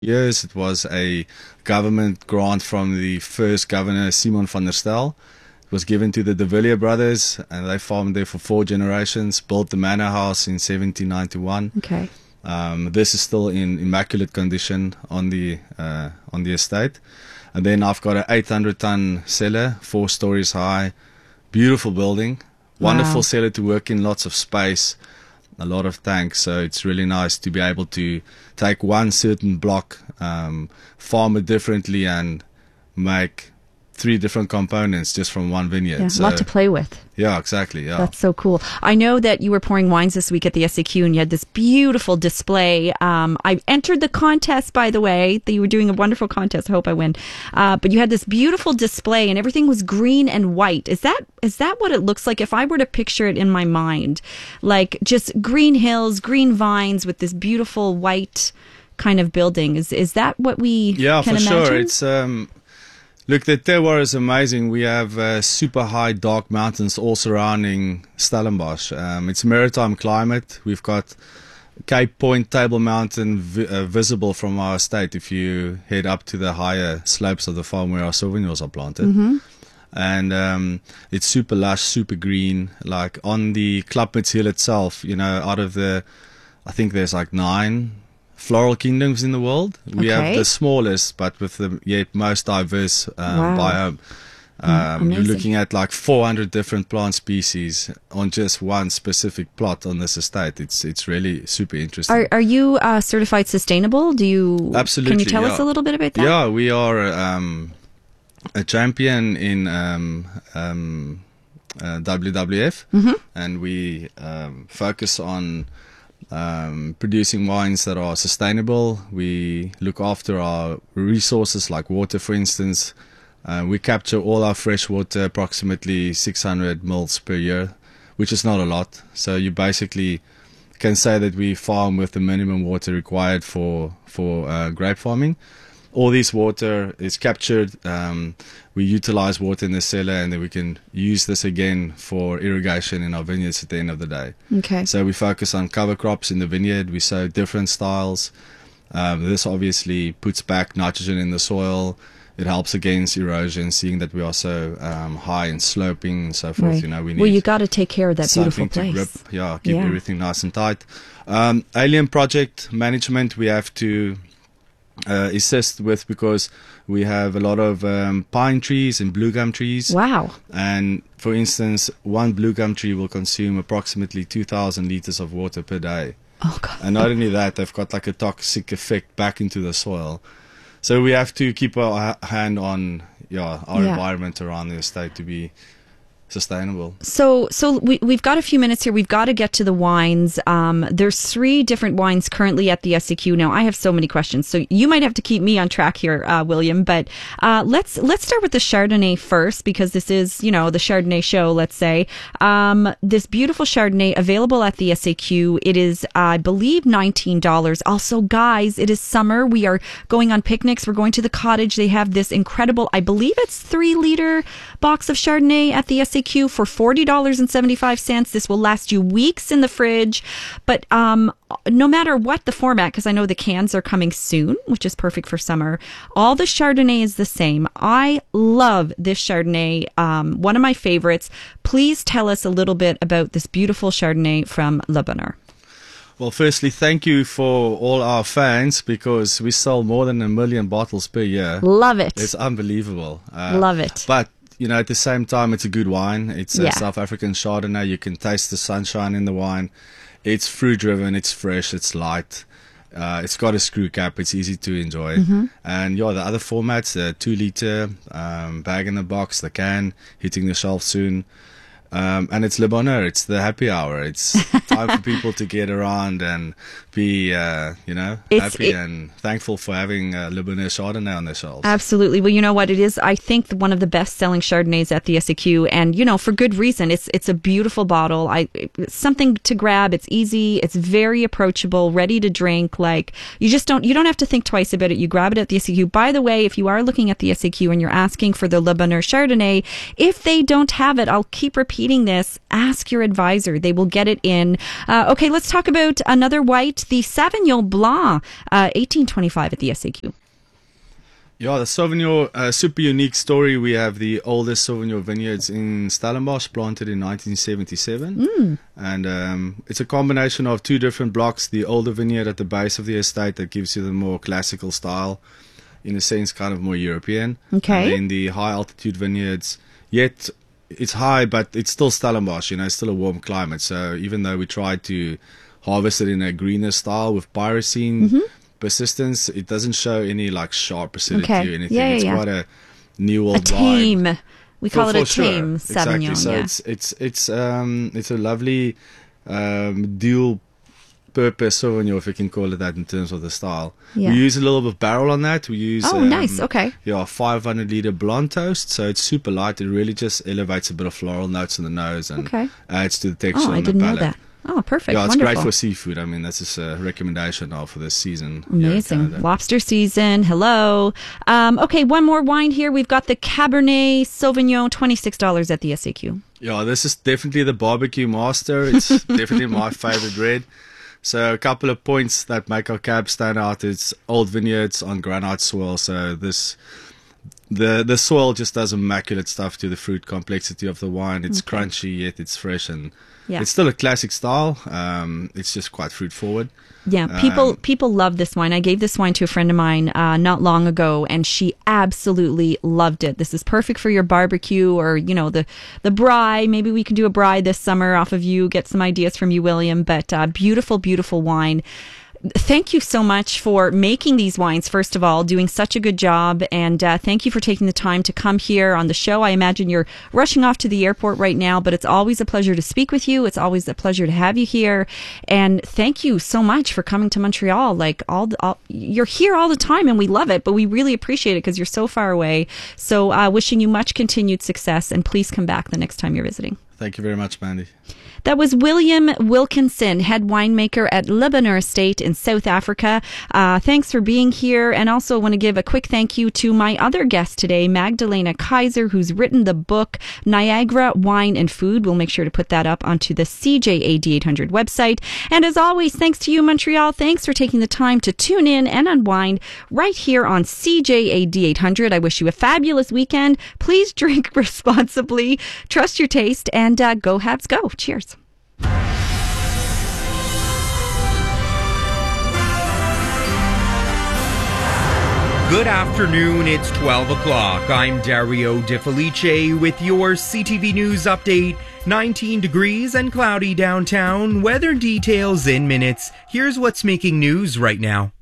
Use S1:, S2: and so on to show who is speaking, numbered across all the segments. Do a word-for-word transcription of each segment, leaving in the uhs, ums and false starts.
S1: years. It was a government grant from the first governor, Simon van der Stel. It was given to the De Villiers brothers, and they farmed there for four generations, built the manor house in seventeen ninety-one.
S2: Okay.
S1: Um, this is still in immaculate condition on the uh, on the estate. And then I've got an eight hundred ton cellar, four stories high, beautiful building, wonderful
S2: Wow.
S1: cellar to work in, lots of space, a lot of tanks. So it's really nice to be able to take one certain block, um, farm it differently, and make three different components just from one vineyard.
S2: Yeah, a
S1: So,
S2: lot to play with.
S1: yeah, exactly. Yeah.
S2: That's so cool. I know that you were pouring wines this week at the S A Q and you had this beautiful display. Um, I entered the contest, by the way. That you were doing a wonderful contest. I hope I win. Uh, but you had this beautiful display and everything was green and white. Is that is that what it looks like? If I were to picture it in my mind, like just green hills, green vines with this beautiful white kind of building. Is is that what we
S1: Yeah,
S2: can
S1: for
S2: imagine?
S1: sure. It's um, look, the terroir is amazing. We have uh, super high, dark mountains all surrounding Stellenbosch. Um, it's maritime climate. We've got Cape Point, Table Mountain vi- uh, visible from our estate if you head up to the higher slopes of the farm where our Sauvignons are planted.
S2: Mm-hmm.
S1: And um, it's super lush, super green. Like on the Klapmuts Hill itself, you know, out of the, I think there's like nine floral kingdoms in the world. We
S2: Okay.
S1: have the smallest, but with the yet most diverse um,
S2: Wow.
S1: biome.
S2: Mm,
S1: Um, you're
S2: amazing.
S1: looking at like four hundred different plant species on just one specific plot on this estate. It's it's really super interesting.
S2: Are are you uh, certified sustainable? Do you
S1: Absolutely,
S2: Can you tell us
S1: yeah.
S2: a little bit about that?
S1: Yeah, we are um, a champion in um, um, uh, W W F,
S2: Mm-hmm.
S1: and we um, focus on um, producing wines that are sustainable. We look after our resources like water, for instance. Uh, we capture all our fresh water, approximately six hundred mils per year, which is not a lot. So you basically can say that we farm with the minimum water required for for uh, grape farming. All this water is captured. Um, we utilize water in the cellar, and then we can use this again for irrigation in our vineyards at the end of the day.
S2: Okay.
S1: So we focus on cover crops in the vineyard. We sow different styles. Um, this obviously puts back nitrogen in the soil. It helps against erosion, seeing that we are so um, high and sloping and so forth.
S2: Right.
S1: You know, we need
S2: Well, you got to take care of that beautiful
S1: something to
S2: place.
S1: grip. Yeah, keep
S2: Yeah.
S1: everything nice and tight. Um, alien project management we have to uh, assist with because we have a lot of um, pine trees and blue gum trees.
S2: Wow.
S1: And for instance, one blue gum tree will consume approximately two thousand liters of water per day.
S2: Oh God.
S1: And not only that, they've got like a toxic effect back into the soil. So we have to keep our ha- hand on yeah, our
S2: Yeah.
S1: environment around the estate to be sustainable.
S2: So, so we, we've got a few minutes here. We've got to get to the wines. Um, there's three different wines currently at the S A Q. Now, I have so many questions, so you might have to keep me on track here, uh, William. But uh, let's let's start with the Chardonnay first, because this is, you know, the Chardonnay show. Let's say um, this beautiful Chardonnay available at the S A Q. It is, uh, I believe, nineteen dollars. Also, guys, it is summer. We are going on picnics. We're going to the cottage. They have this incredible, I believe it's three liter box of Chardonnay at the S A Q for forty dollars and seventy-five cents. This will last you weeks in the fridge. But um, no matter what the format, because I know the cans are coming soon, which is perfect for summer, all the Chardonnay is the same. I love this Chardonnay, um, one of my favorites. Please tell us a little bit about this beautiful Chardonnay from Le Bonheur.
S1: Well, firstly, thank you for all our fans because we sell more than a million bottles per year.
S2: Love it.
S1: It's unbelievable. Uh,
S2: Love it.
S1: But, you know, at the same time, it's a good wine. It's a
S2: Yeah.
S1: South African Chardonnay. You can taste the sunshine in the wine. It's fruit-driven. It's fresh. It's light. Uh, it's got a screw cap. It's easy to enjoy.
S2: Mm-hmm.
S1: And, yeah, the other formats, the two-liter um, bag in the box, the can, hitting the shelf soon. Um, and it's Le Bonheur. It's the happy hour. It's time for people to get around and be, uh, you know,
S2: It's-
S1: happy
S2: it-
S1: and thankful for having uh, Le Bonheur Chardonnay on their shelves.
S2: Absolutely. Well, you know what it is? I think one of the best selling Chardonnays at the S A Q, and you know, for good reason. It's it's a beautiful bottle. I it's something to grab. It's easy. It's very approachable, ready to drink. Like you just don't you don't have to think twice about it. You grab it at the S A Q. By the way, if you are looking at the S A Q and you're asking for the Le Bonheur Chardonnay, if they don't have it, I'll keep repeating repeating this, ask your advisor. They will get it in. Uh, okay, let's talk about another white, the Sauvignon Blanc, uh, eighteen twenty-five at the S A Q.
S1: Yeah, the Sauvignon, uh, super unique story. We have the oldest Sauvignon vineyards in Stellenbosch, planted in nineteen seventy-seven.
S2: Mm.
S1: And um, it's a combination of two different blocks. The older vineyard at the base of the estate that gives you the more classical style, in a sense, kind of more European.
S2: Okay.
S1: And then the high altitude vineyards, yet it's high, but it's still Stellenbosch, you know, it's still a warm climate. So even though we tried to harvest it in a greener style with pyracine, mm-hmm. persistence, it doesn't show any like sharp acidity
S2: okay.
S1: or anything.
S2: Yeah, yeah,
S1: it's
S2: yeah.
S1: quite a new old
S2: a tame.
S1: Wine.
S2: We call
S1: for,
S2: it a
S1: for
S2: tame
S1: sure.
S2: Sauvignon.
S1: Exactly. So
S2: yeah.
S1: it's it's it's um it's a lovely um, dual purpose Sauvignon, if you can call it that, in terms of the style.
S2: Yeah.
S1: We use a little bit of barrel on that. We use
S2: oh
S1: um,
S2: nice. Okay.
S1: Yeah, five hundred liter blonde toast. So it's super light. It really just elevates a bit of floral notes in the nose and
S2: okay.
S1: adds to the texture.
S2: Oh,
S1: on
S2: I
S1: the
S2: didn't
S1: palate.
S2: know that. Oh, perfect.
S1: Yeah, it's
S2: Wonderful.
S1: great for seafood. I mean, that's just a recommendation now for this season.
S2: Amazing. Lobster season. Hello. Um, okay, one more wine here. We've got the Cabernet Sauvignon, twenty-six dollars at the S A Q.
S1: Yeah, this is definitely the barbecue master. It's definitely my favorite red. So a couple of points that make our cab stand out. It's old vineyards on granite soil. So this... The the soil just does immaculate stuff to the fruit complexity of the wine. It's okay. crunchy, yet it's fresh, and yeah. it's still a classic style. Um, it's just quite fruit forward.
S2: Yeah, people
S1: um,
S2: people love this wine. I gave this wine to a friend of mine uh, not long ago, and she absolutely loved it. This is perfect for your barbecue or, you know, the, the braai. Maybe we can do a braai this summer off of you, get some ideas from you, William. But uh, beautiful, beautiful wine. Thank you so much for making these wines, first of all, doing such a good job. And uh, thank you for taking the time to come here on the show. I imagine you're rushing off to the airport right now, but it's always a pleasure to speak with you. It's always a pleasure to have you here. And thank you so much for coming to Montreal. Like all, the, all you're here all the time and we love it, but we really appreciate it because you're so far away. So uh, wishing you much continued success, and please come back the next time you're visiting.
S1: Thank you very much, Mandy.
S2: That was William Wilkinson, head winemaker at Lebanon Estate in South Africa. Uh, thanks for being here. And also want to give a quick thank you to my other guest today, Magdalena Kaiser, who's written the book Niagara Wine and Food. We'll make sure to put that up onto the C J A D eight hundred website. And as always, thanks to you, Montreal. Thanks for taking the time to tune in and unwind right here on C J A D eight hundred. I wish you a fabulous weekend. Please drink responsibly, trust your taste, and uh, go Habs go. Cheers.
S3: Good afternoon, it's twelve o'clock. I'm Dario De Felice with your C T V News update. nineteen degrees and cloudy downtown. Weather details in minutes. Here's what's making news right now.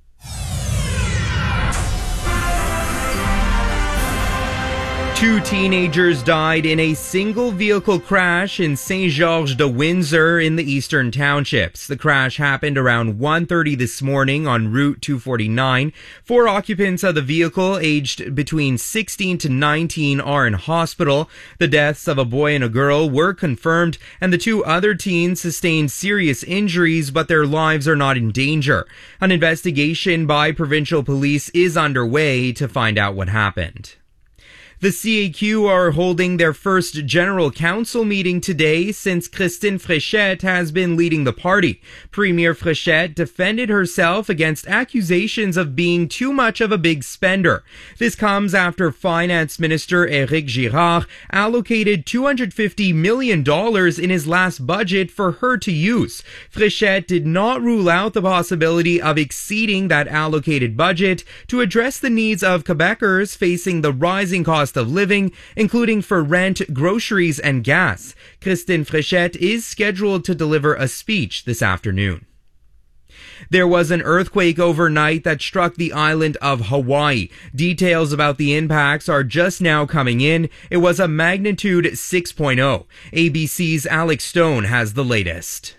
S3: Two teenagers died in a single vehicle crash in Saint Georges de Windsor in the Eastern Townships. The crash happened around one thirty this morning on Route two forty-nine. Four occupants of the vehicle, aged between sixteen to nineteen, are in hospital. The deaths of a boy and a girl were confirmed, and the two other teens sustained serious injuries, but their lives are not in danger. An investigation by provincial police is underway to find out what happened. The C A Q are holding their first general council meeting today since Christine Fréchette has been leading the party. Premier Fréchette defended herself against accusations of being too much of a big spender. This comes after Finance Minister Éric Girard allocated two hundred fifty million dollars in his last budget for her to use. Fréchette did not rule out the possibility of exceeding that allocated budget to address the needs of Quebecers facing the rising cost of living, including for rent, groceries, and gas. Christine Fréchette is scheduled to deliver a speech this afternoon. There was an earthquake overnight that struck the island of Hawaii. Details about the impacts are just now coming in. It was a magnitude six point oh. A B C's Alex Stone has the latest.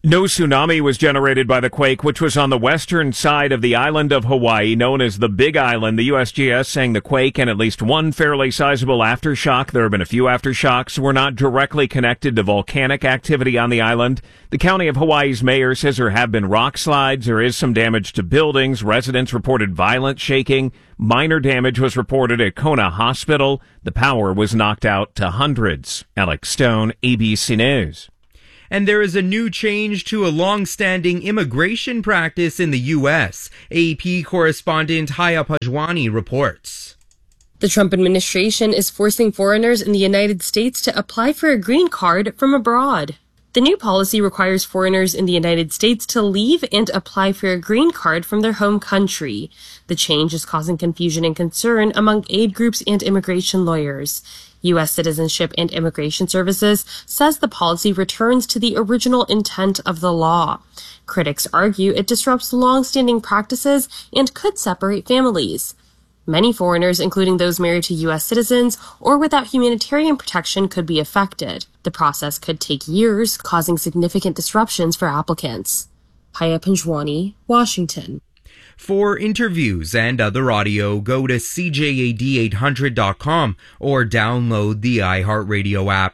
S4: No tsunami was generated by the quake, which was on the western side of the island of Hawaii, known as the Big Island. The U S G S saying the quake and at least one fairly sizable aftershock, there have been a few aftershocks, were not directly connected to volcanic activity on the island. The County of Hawaii's mayor says there have been rock slides, there is some damage to buildings, residents reported violent shaking, minor damage was reported at Kona Hospital, the power was knocked out to hundreds. Alex Stone, A B C News.
S3: And there is a new change to a long-standing immigration practice in the U S. A P correspondent Haya Pajwani reports.
S5: The Trump administration is forcing foreigners in the United States to apply for a green card from abroad. The new policy requires foreigners in the United States to leave and apply for a green card from their home country. The change is causing confusion and concern among aid groups and immigration lawyers. U S Citizenship and Immigration Services says the policy returns to the original intent of the law. Critics argue it disrupts long-standing practices and could separate families. Many foreigners, including those married to U S citizens or without humanitarian protection, could be affected. The process could take years, causing significant disruptions for applicants. Haya Panjwani, Washington.
S3: For interviews and other audio, go to C J A D eight hundred dot com or download the iHeartRadio app.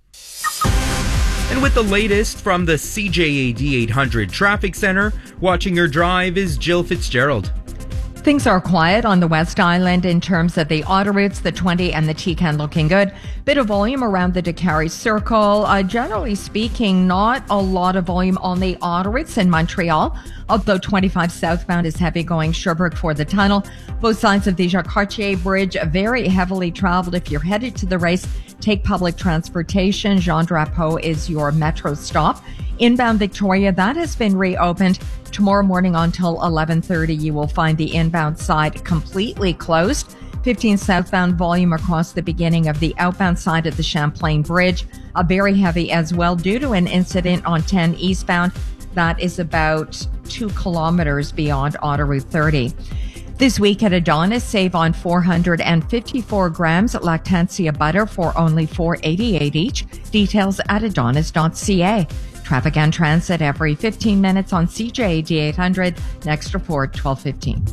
S3: And with the latest from the C J A D eight hundred Traffic Center, watching your drive is Jill Fitzgerald.
S6: Things are quiet on the West Island in terms of the auto routes, the twenty and the T C A N looking good. Bit of volume around the Décarie Circle. Uh, generally speaking, not a lot of volume on the auto routes in Montreal, although twenty-five southbound is heavy going Sherbrooke for the tunnel. Both sides of the Jacques Cartier Bridge very heavily traveled. If you're headed to the race, take public transportation. Jean Drapeau is your metro stop. Inbound Victoria, that has been reopened. Tomorrow morning until eleven thirty, you will find the inbound side completely closed. fifteen southbound volume across the beginning of the outbound side of the Champlain Bridge. A very heavy as well due to an incident on ten eastbound. That is about two kilometers beyond Auto Route thirty. This week at Adonis, save on four hundred fifty-four grams Lactancia butter for only four dollars and eighty-eight cents each. Details at adonis dot c a. Traffic and transit every fifteen minutes on C J A D eight hundred. Next report, twelve fifteen.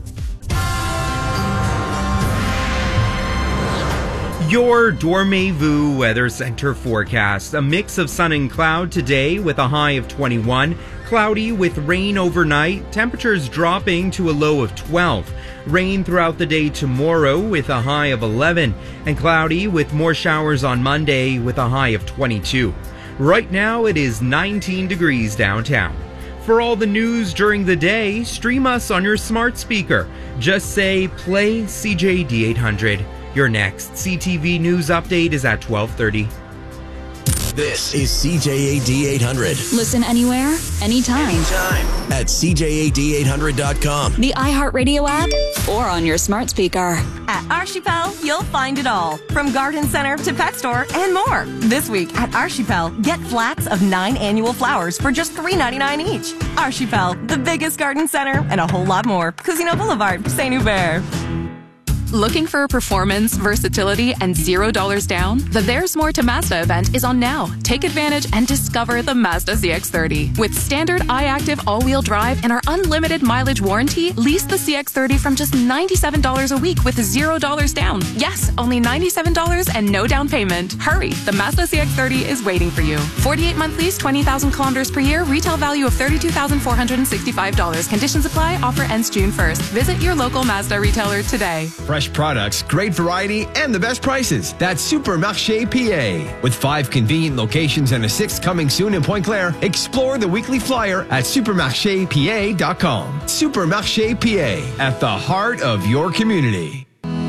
S3: Your Dormez-vous Weather Center forecast. A mix of sun and cloud today with a high of twenty-one. Cloudy with rain overnight. Temperatures dropping to a low of twelve. Rain throughout the day tomorrow with a high of eleven. And cloudy with more showers on Monday with a high of twenty-two. Right now it is nineteen degrees downtown. For all the news during the day, stream us on your smart speaker. Just say play C J D eight hundred. Your next C T V news update is at twelve thirty.
S7: This is C J A D eight hundred.
S8: Listen anywhere, anytime.
S7: Anytime. At C J A D eight hundred dot com.
S8: The iHeartRadio app or on your smart speaker.
S9: At Archipel, you'll find it all. From garden center to pet store and more. This week at Archipel, get flats of nine annual flowers for just three ninety-nine each. Archipel, the biggest garden center and a whole lot more. Casino Boulevard, Saint Hubert.
S10: Looking for performance, versatility, and zero dollars down? The There's More to Mazda event is on now. Take advantage and discover the Mazda C X thirty. With standard iActive all-wheel drive and our unlimited mileage warranty, lease the C X thirty from just ninety-seven dollars a week with zero dollars down. Yes, only ninety-seven dollars and no down payment. Hurry, the Mazda C X thirty is waiting for you. forty-eight month lease, twenty thousand kilometers per year, retail value of thirty-two thousand four hundred sixty-five dollars. Conditions apply, offer ends June first. Visit your local Mazda retailer today.
S11: Fresh products, great variety, and the best prices. That's Supermarché P A. With five convenient locations and a sixth coming soon in Pointe-Claire, explore the weekly flyer at supermarché p a dot com. Supermarché P A, at the heart of your community.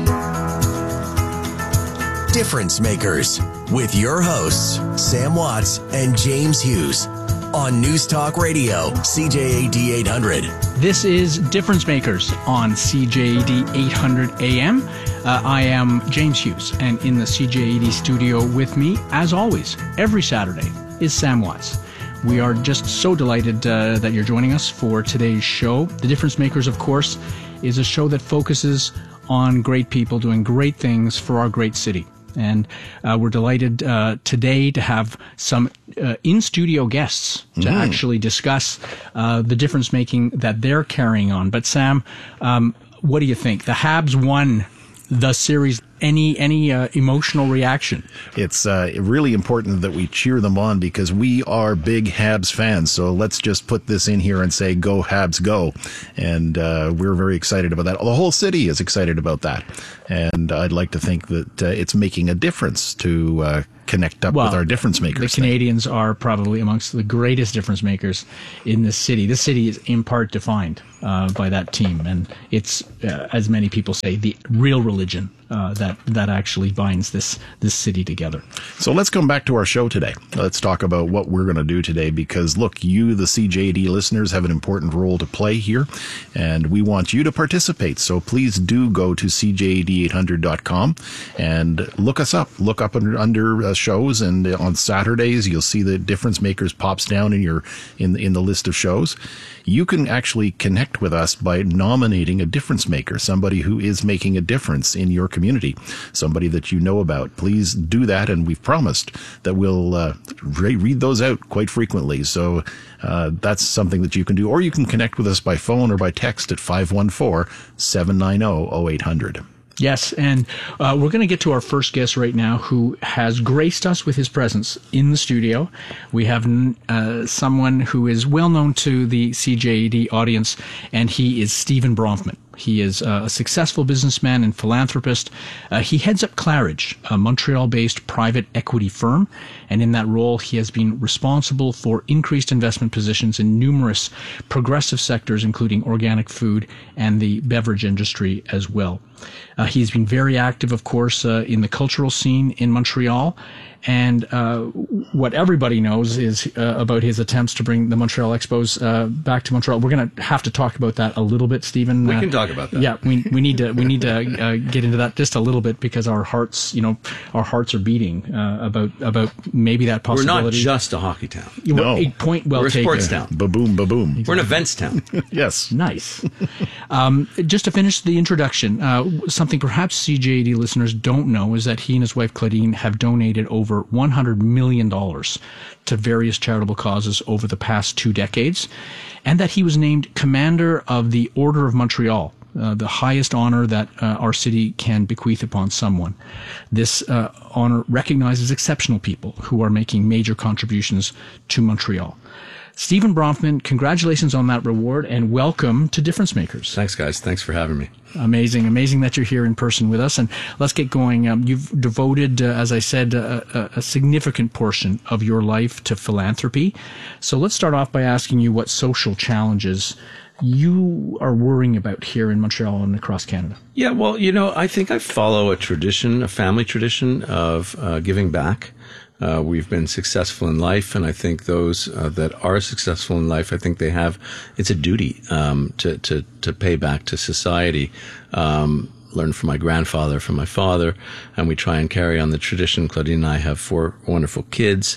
S7: Difference Makers, with your hosts, Sam Watts and James Hughes. On News Talk Radio, C J A D eight hundred.
S12: This is Difference Makers on C J A D eight hundred A M. Uh, I am James Hughes, and in the C J A D studio with me, as always, every Saturday, is Sam Watts. We are just so delighted uh, that you're joining us for today's show. The Difference Makers, of course, is a show that focuses on great people doing great things for our great city. And uh, we're delighted uh, today to have some uh, in-studio guests to
S13: Mm.
S12: actually discuss uh, the difference making that they're carrying on. But Sam, um, what do you think? The Habs won the series. Any any uh, emotional reaction?
S13: It's uh, really important that we cheer them on because we are big Habs fans. So let's just put this in here and say, go Habs, go. And uh, we're very excited about that. The whole city is excited about that. And I'd like to think that uh, it's making a difference to uh, connect up
S12: Well,
S13: with our difference makers.
S12: The Canadians are probably amongst the greatest difference makers in this city. This city is in part defined uh, by that team. And it's, uh, as many people say, the real religion Uh, that that actually binds this this city together.
S13: So let's come back to our show today. Let's talk about what we're going to do today because, look, you, the C J A D listeners, have an important role to play here, and we want you to participate. So please do go to C J A D eight hundred dot com and look us up. Look up under, under uh, shows, and uh, on Saturdays you'll see the Difference Makers pops down in your in in the list of shows. You can actually connect with us by nominating a difference maker, somebody who is making a difference in your community, somebody that you know about. Please do that, and we've promised that we'll uh, re- read those out quite frequently. So uh, that's something that you can do, or you can connect with us by phone or by text at five one four, seven nine zero, zero eight hundred.
S12: Yes, and uh, we're going to get to our first guest right now who has graced us with his presence in the studio. We have uh, someone who is well known to the C J A D audience, and he is Stephen Bronfman. He is uh, a successful businessman and philanthropist. Uh, he heads up Claridge, a Montreal-based private equity firm, and in that role, he has been responsible for increased investment positions in numerous progressive sectors, including organic food and the beverage industry as well. Uh, he's been very active, of course, uh, in the cultural scene in Montreal. And uh, what everybody knows is uh, about his attempts to bring the Montreal Expos uh, back to Montreal. We're going to have to talk about that a little bit, Stephen.
S14: We
S12: uh,
S14: can talk about that.
S12: Yeah, we we need to we need to uh, get into that just a little bit because our hearts, you know, our hearts are beating uh, about about maybe that possibility.
S14: We're not just a hockey town.
S12: No, a point well
S14: We're a
S12: taken.
S14: sports town.
S13: Ba-boom, ba-boom.
S12: Exactly.
S14: We're an events town.
S13: Yes.
S12: Nice. Um, just to finish the introduction, uh, something perhaps C J A D listeners don't know is that he and his wife Claudine have donated over one hundred million dollars to various charitable causes over the past two decades, and that he was named Commander of the Order of Montreal, uh, the highest honor that uh, our city can bequeath upon someone. This uh, honor recognizes exceptional people who are making major contributions to Montreal. Stephen Bronfman, congratulations on that reward and welcome to Difference Makers.
S14: Thanks, guys. Thanks for having me.
S12: Amazing, amazing that you're here in person with us. And let's get going. Um, you've devoted, uh, as I said, a, a, a significant portion of your life to philanthropy. So let's start off by asking you what social challenges you are worrying about here in Montreal and across Canada.
S14: Yeah, well, you know, I think I follow a tradition, a family tradition of uh, giving back. Uh, we've been successful in life, and I think those uh, that are successful in life, I think they have, it's a duty um, to, to, to pay back to society. Um, learned from my grandfather, from my father, and we try and carry on the tradition. Claudine and I have four wonderful kids,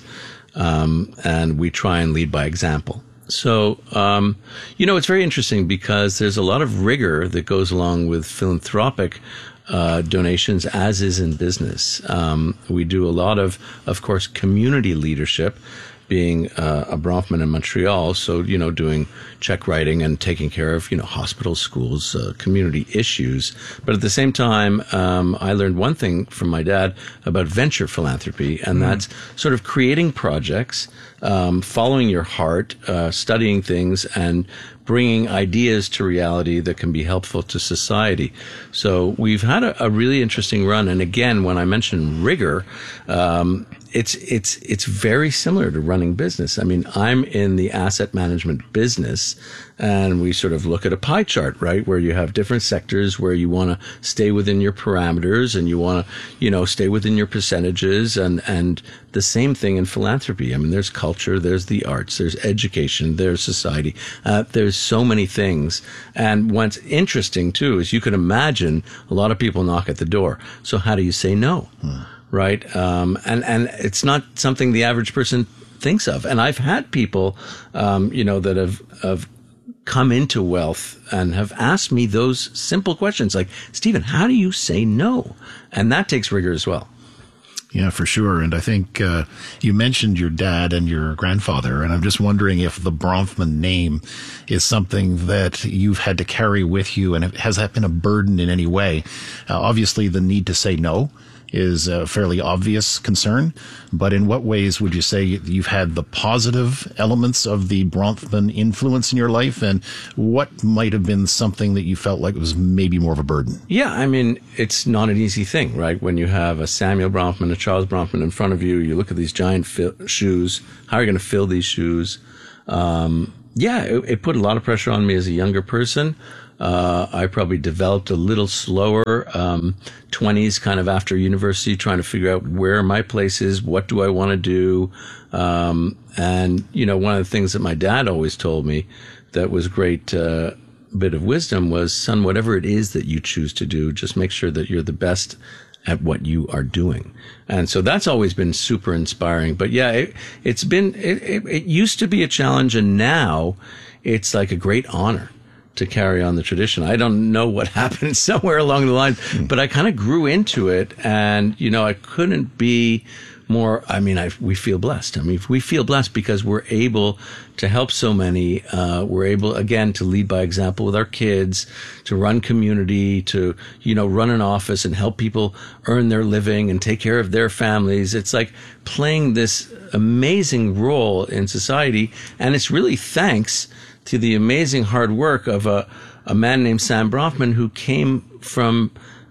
S14: um, and we try and lead by example. So, um, you know, it's very interesting because there's a lot of rigor that goes along with philanthropic Uh, donations, as is in business. Um, we do a lot of, of course, community leadership, being uh, a Bronfman in Montreal. So, you know, doing check writing and taking care of, you know, hospitals, schools, uh, community issues. But at the same time, um, I learned one thing from my dad about venture philanthropy, and mm. that's sort of creating projects, um, following your heart, uh, studying things, and bringing ideas to reality that can be helpful to society. So we've had a, a really interesting run. And again, when I mention rigor, um, it's it's it's very similar to running business. I mean, I'm in the asset management business, and we sort of look at a pie chart, right, where you have different sectors where you want to stay within your parameters and you want to, you know, stay within your percentages, and and the same thing in philanthropy. I mean, there's culture, there's the arts, there's education, there's society. Uh, there's so many things. And what's interesting too is you can imagine a lot of people knock at the door. So how do you say no? Hmm. Right? Um, and, and it's not something the average person thinks of. And I've had people, um, you know, that have, have come into wealth and have asked me those simple questions like, Stephen, how do you say no? And that takes rigor as well.
S13: Yeah, for sure. And I think uh, you mentioned your dad and your grandfather, and I'm just wondering if the Bronfman name is something that you've had to carry with you, and has that been a burden in any way? Uh, obviously, the need to say no is a fairly obvious concern, but in what ways would you say you've had the positive elements of the Bronfman influence in your life, and what might have been something that you felt like was maybe more of a burden?
S14: Yeah, I mean, it's not an easy thing, right? When you have a Samuel Bronfman, a Charles Bronfman in front of you, you look at these giant fi- shoes, how are you going to fill these shoes? Um, yeah, it, it put a lot of pressure on me as a younger person. Uh, I probably developed a little slower, um, twenties kind of after university, trying to figure out where my place is, what do I want to do. Um, and, you know, one of the things that my dad always told me that was great, uh, bit of wisdom was, son, whatever it is that you choose to do, just make sure that you're the best at what you are doing. And so that's always been super inspiring. But yeah, it, it's been, it, it, it used to be a challenge, and now it's like a great honor to carry on the tradition. I don't know what happened somewhere along the line, but I kind of grew into it, and, you know, I couldn't be more, I mean, I, we feel blessed. I mean, we feel blessed because we're able to help so many. Uh, we're able, again, to lead by example with our kids, to run community, to, you know, run an office and help people earn their living and take care of their families. It's like playing this amazing role in society. And it's really thanks to the amazing hard work of a, a man named Sam Bronfman, who came from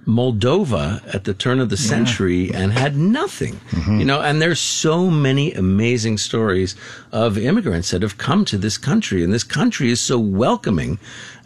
S14: Moldova at the turn of the century yeah. and had nothing, mm-hmm. you know, and there's so many amazing stories of immigrants that have come to this country, and this country is so welcoming.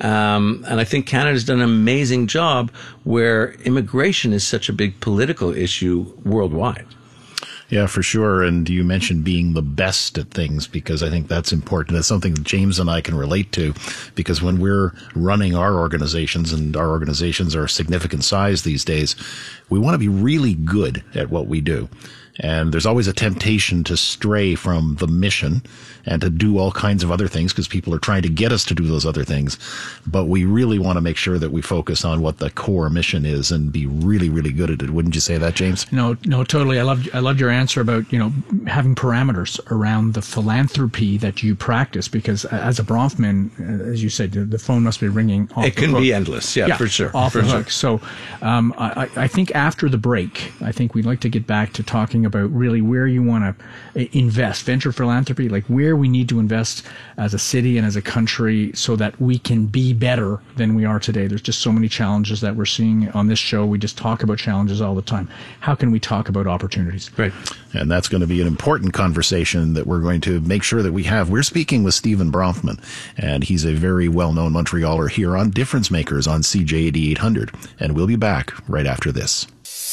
S14: Um, and I think Canada's done an amazing job where immigration is such a big political issue worldwide.
S13: Yeah, for sure. And you mentioned being the best at things, because I think that's important. That's something that James and I can relate to, because when we're running our organizations, and our organizations are a significant size these days, we want to be really good at what we do. And there's always a temptation to stray from the mission and to do all kinds of other things, because people are trying to get us to do those other things. But we really want to make sure that we focus on what the core mission is and be really, really good at it. Wouldn't you say that, James?
S12: No, no, totally. I loved, I loved your answer about, you know, having parameters around the philanthropy that you practice, because as a Bronfman, as you said, the phone must be ringing off
S14: It
S12: the
S14: can
S12: hook.
S14: be endless. Yeah,
S12: yeah
S14: for sure.
S12: Off
S14: for
S12: the
S14: sure.
S12: hook. So um, I, I think after the break, I think we'd like to get back to talking about really where you want to invest, venture philanthropy, like where we need to invest as a city and as a country so that we can be better than we are today. There's just so many challenges that we're seeing on this show. We just talk about challenges all the time. How can we talk about opportunities?
S14: Right.
S13: And that's going to be an important conversation that we're going to make sure that we have. We're speaking with Stephen Bronfman, and he's a very well-known Montrealer here on Difference Makers on C J A D eight hundred. And we'll be back right after this.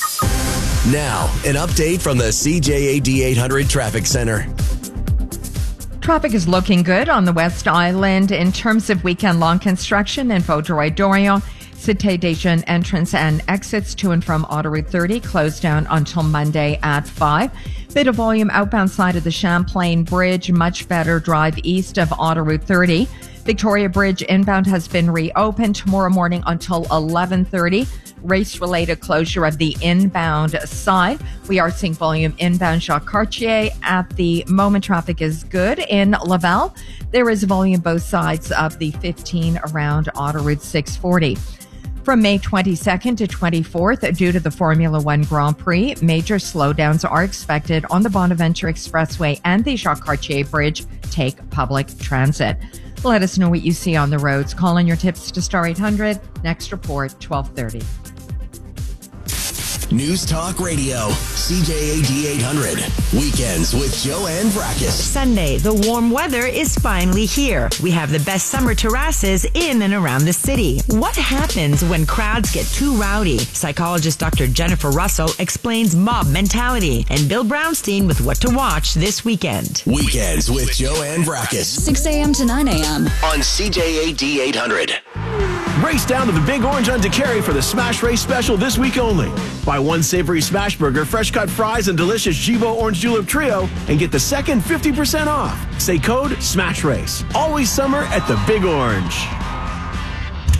S7: Now, an update from the C J A D eight hundred Traffic Center.
S6: Traffic is looking good on the West Island in terms of weekend-long construction in Vaudreuil-Dorion. Cité des Jeunes entrance and exits to and from Autoroute thirty closed down until Monday at five. Bit of volume outbound side of the Champlain Bridge, much better drive east of Autoroute thirty. Victoria Bridge inbound has been reopened tomorrow morning until eleven thirty. Race-related closure of the inbound side. We are seeing volume inbound Jacques Cartier. At the moment, traffic is good in Laval. There is volume both sides of the fifteen around Autoroute six forty. From May twenty-second to twenty-fourth, due to the Formula One Grand Prix, major slowdowns are expected on the Bonaventure Expressway and the Jacques Cartier Bridge. Take public transit. Let us know what you see on the roads. Call in your tips to Star eight hundred. Next report, twelve thirty.
S7: News Talk Radio, C J A D eight hundred. Weekends with Joanne Brackus.
S15: Sunday, the warm weather is finally here. We have the best summer terraces in and around the city. What happens when crowds get too rowdy? Psychologist Doctor Jennifer Russell explains mob mentality. And Bill Brownstein with what to watch this weekend.
S7: Weekends with Joanne Brackus.
S8: six a.m. to nine a.m.
S7: on C J A D eight hundred.
S16: Race down to the Big Orange on DeCarry for the Smash Race special this week only. Buy one savory smash burger, fresh cut fries, and delicious Jibo Orange Julep Trio, and get the second fifty percent off. Say code SMASH RACE. Always summer at the Big Orange.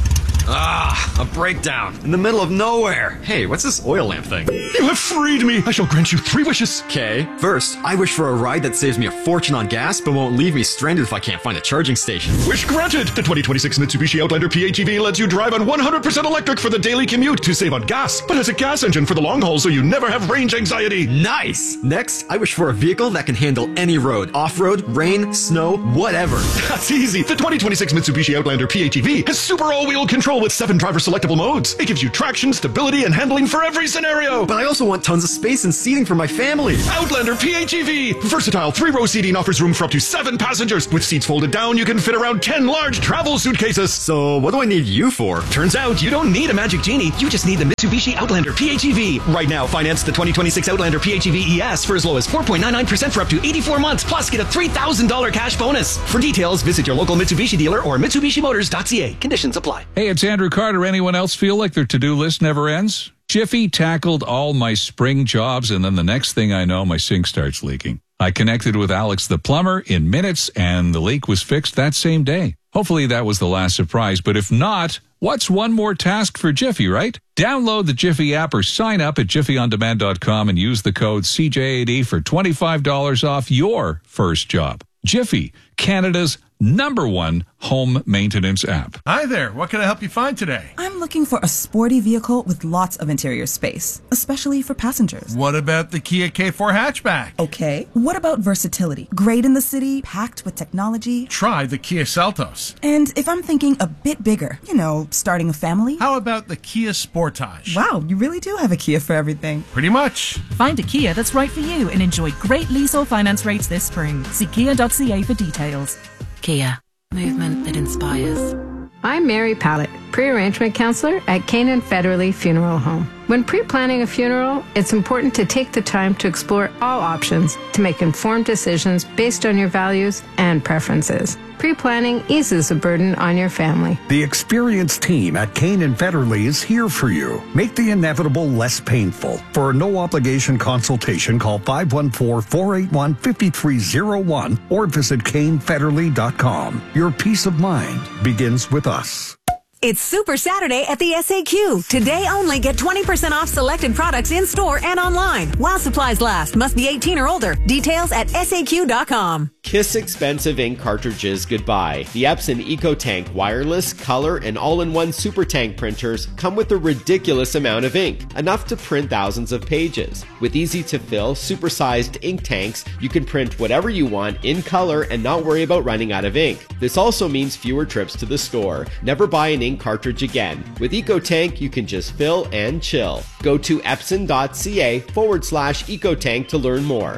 S17: Ah, a breakdown in the middle of nowhere. Hey, what's this oil lamp thing?
S18: You have freed me. I shall grant you three wishes.
S17: Okay. First, I wish for a ride that saves me a fortune on gas, but won't leave me stranded if I can't find a charging station.
S18: Wish granted. The twenty twenty-six Mitsubishi Outlander P H E V lets you drive on one hundred percent electric for the daily commute to save on gas, but has a gas engine for the long haul so you never have range anxiety.
S17: Nice. Next, I wish for a vehicle that can handle any road. Off-road, rain, snow, whatever.
S18: That's easy. The twenty twenty-six Mitsubishi Outlander P H E V has super all-wheel control with seven driver selectable modes. It gives you traction, stability, and handling for every scenario.
S17: But I also want tons of space and seating for my family.
S18: Outlander P H E V. Versatile three-row seating offers room for up to seven passengers. With seats folded down, you can fit around ten large travel suitcases.
S17: So what do I need you for?
S16: Turns out you don't need a magic genie. You just need the Mitsubishi Outlander P H E V. Right now, finance the twenty twenty-six Outlander P H E V E S for as low as four point nine nine percent for up to eighty-four months, plus get a three thousand dollars cash bonus. For details, visit your local Mitsubishi dealer or Mitsubishi Motors dot C A. Conditions apply.
S19: Hey, it's Andrew Carter. Anyone else feel like their to-do list never ends? Jiffy tackled all my spring jobs, and then the next thing I know, my sink starts leaking. I connected with Alex the plumber in minutes, and the leak was fixed that same day. Hopefully that was the last surprise, but if not, what's one more task for Jiffy, right? Download the Jiffy app or sign up at jiffy on demand dot com and use the code C J A D for twenty-five dollars off your first job. Jiffy, Canada's number one home maintenance app.
S20: Hi there. What can I help you find today?
S21: I'm looking for a sporty vehicle with lots of interior space, especially for passengers.
S20: What about the Kia K four hatchback?
S21: Okay. What about versatility? Great in the city, packed with technology.
S20: Try the Kia Seltos.
S21: And if I'm thinking a bit bigger, you know, starting a family?
S20: How about the Kia Sportage?
S21: Wow, you really do have a Kia for everything.
S20: Pretty much.
S22: Find a Kia that's right for you and enjoy great lease or finance rates this spring. See kia dot c a for details.
S23: Kia, movement that inspires.
S24: I'm Mary Pallett, pre-arrangement counselor at Canaan Federally Funeral Home. When pre-planning a funeral, it's important to take the time to explore all options to make informed decisions based on your values and preferences. Pre-planning eases the burden on your family.
S25: The experienced team at Canaan Federally is here for you. Make the inevitable less painful. For a no-obligation consultation, call five one four, four eight one, five three zero one or visit cane federally dot com. Your peace of mind begins with us.
S26: It's Super Saturday at the S A Q. Today only, get twenty percent off selected products in-store and online. While supplies last. Must be eighteen or older. Details at S A Q dot com.
S27: Kiss expensive ink cartridges goodbye. The Epson EcoTank wireless, color, and all-in-one Super Tank printers come with a ridiculous amount of ink, enough to print thousands of pages. With easy-to-fill, super-sized ink tanks, you can print whatever you want in color and not worry about running out of ink. This also means fewer trips to the store. Never buy an ink cartridge again. With EcoTank, you can just fill and chill. Go to epson dot c a forward slash EcoTank to learn more.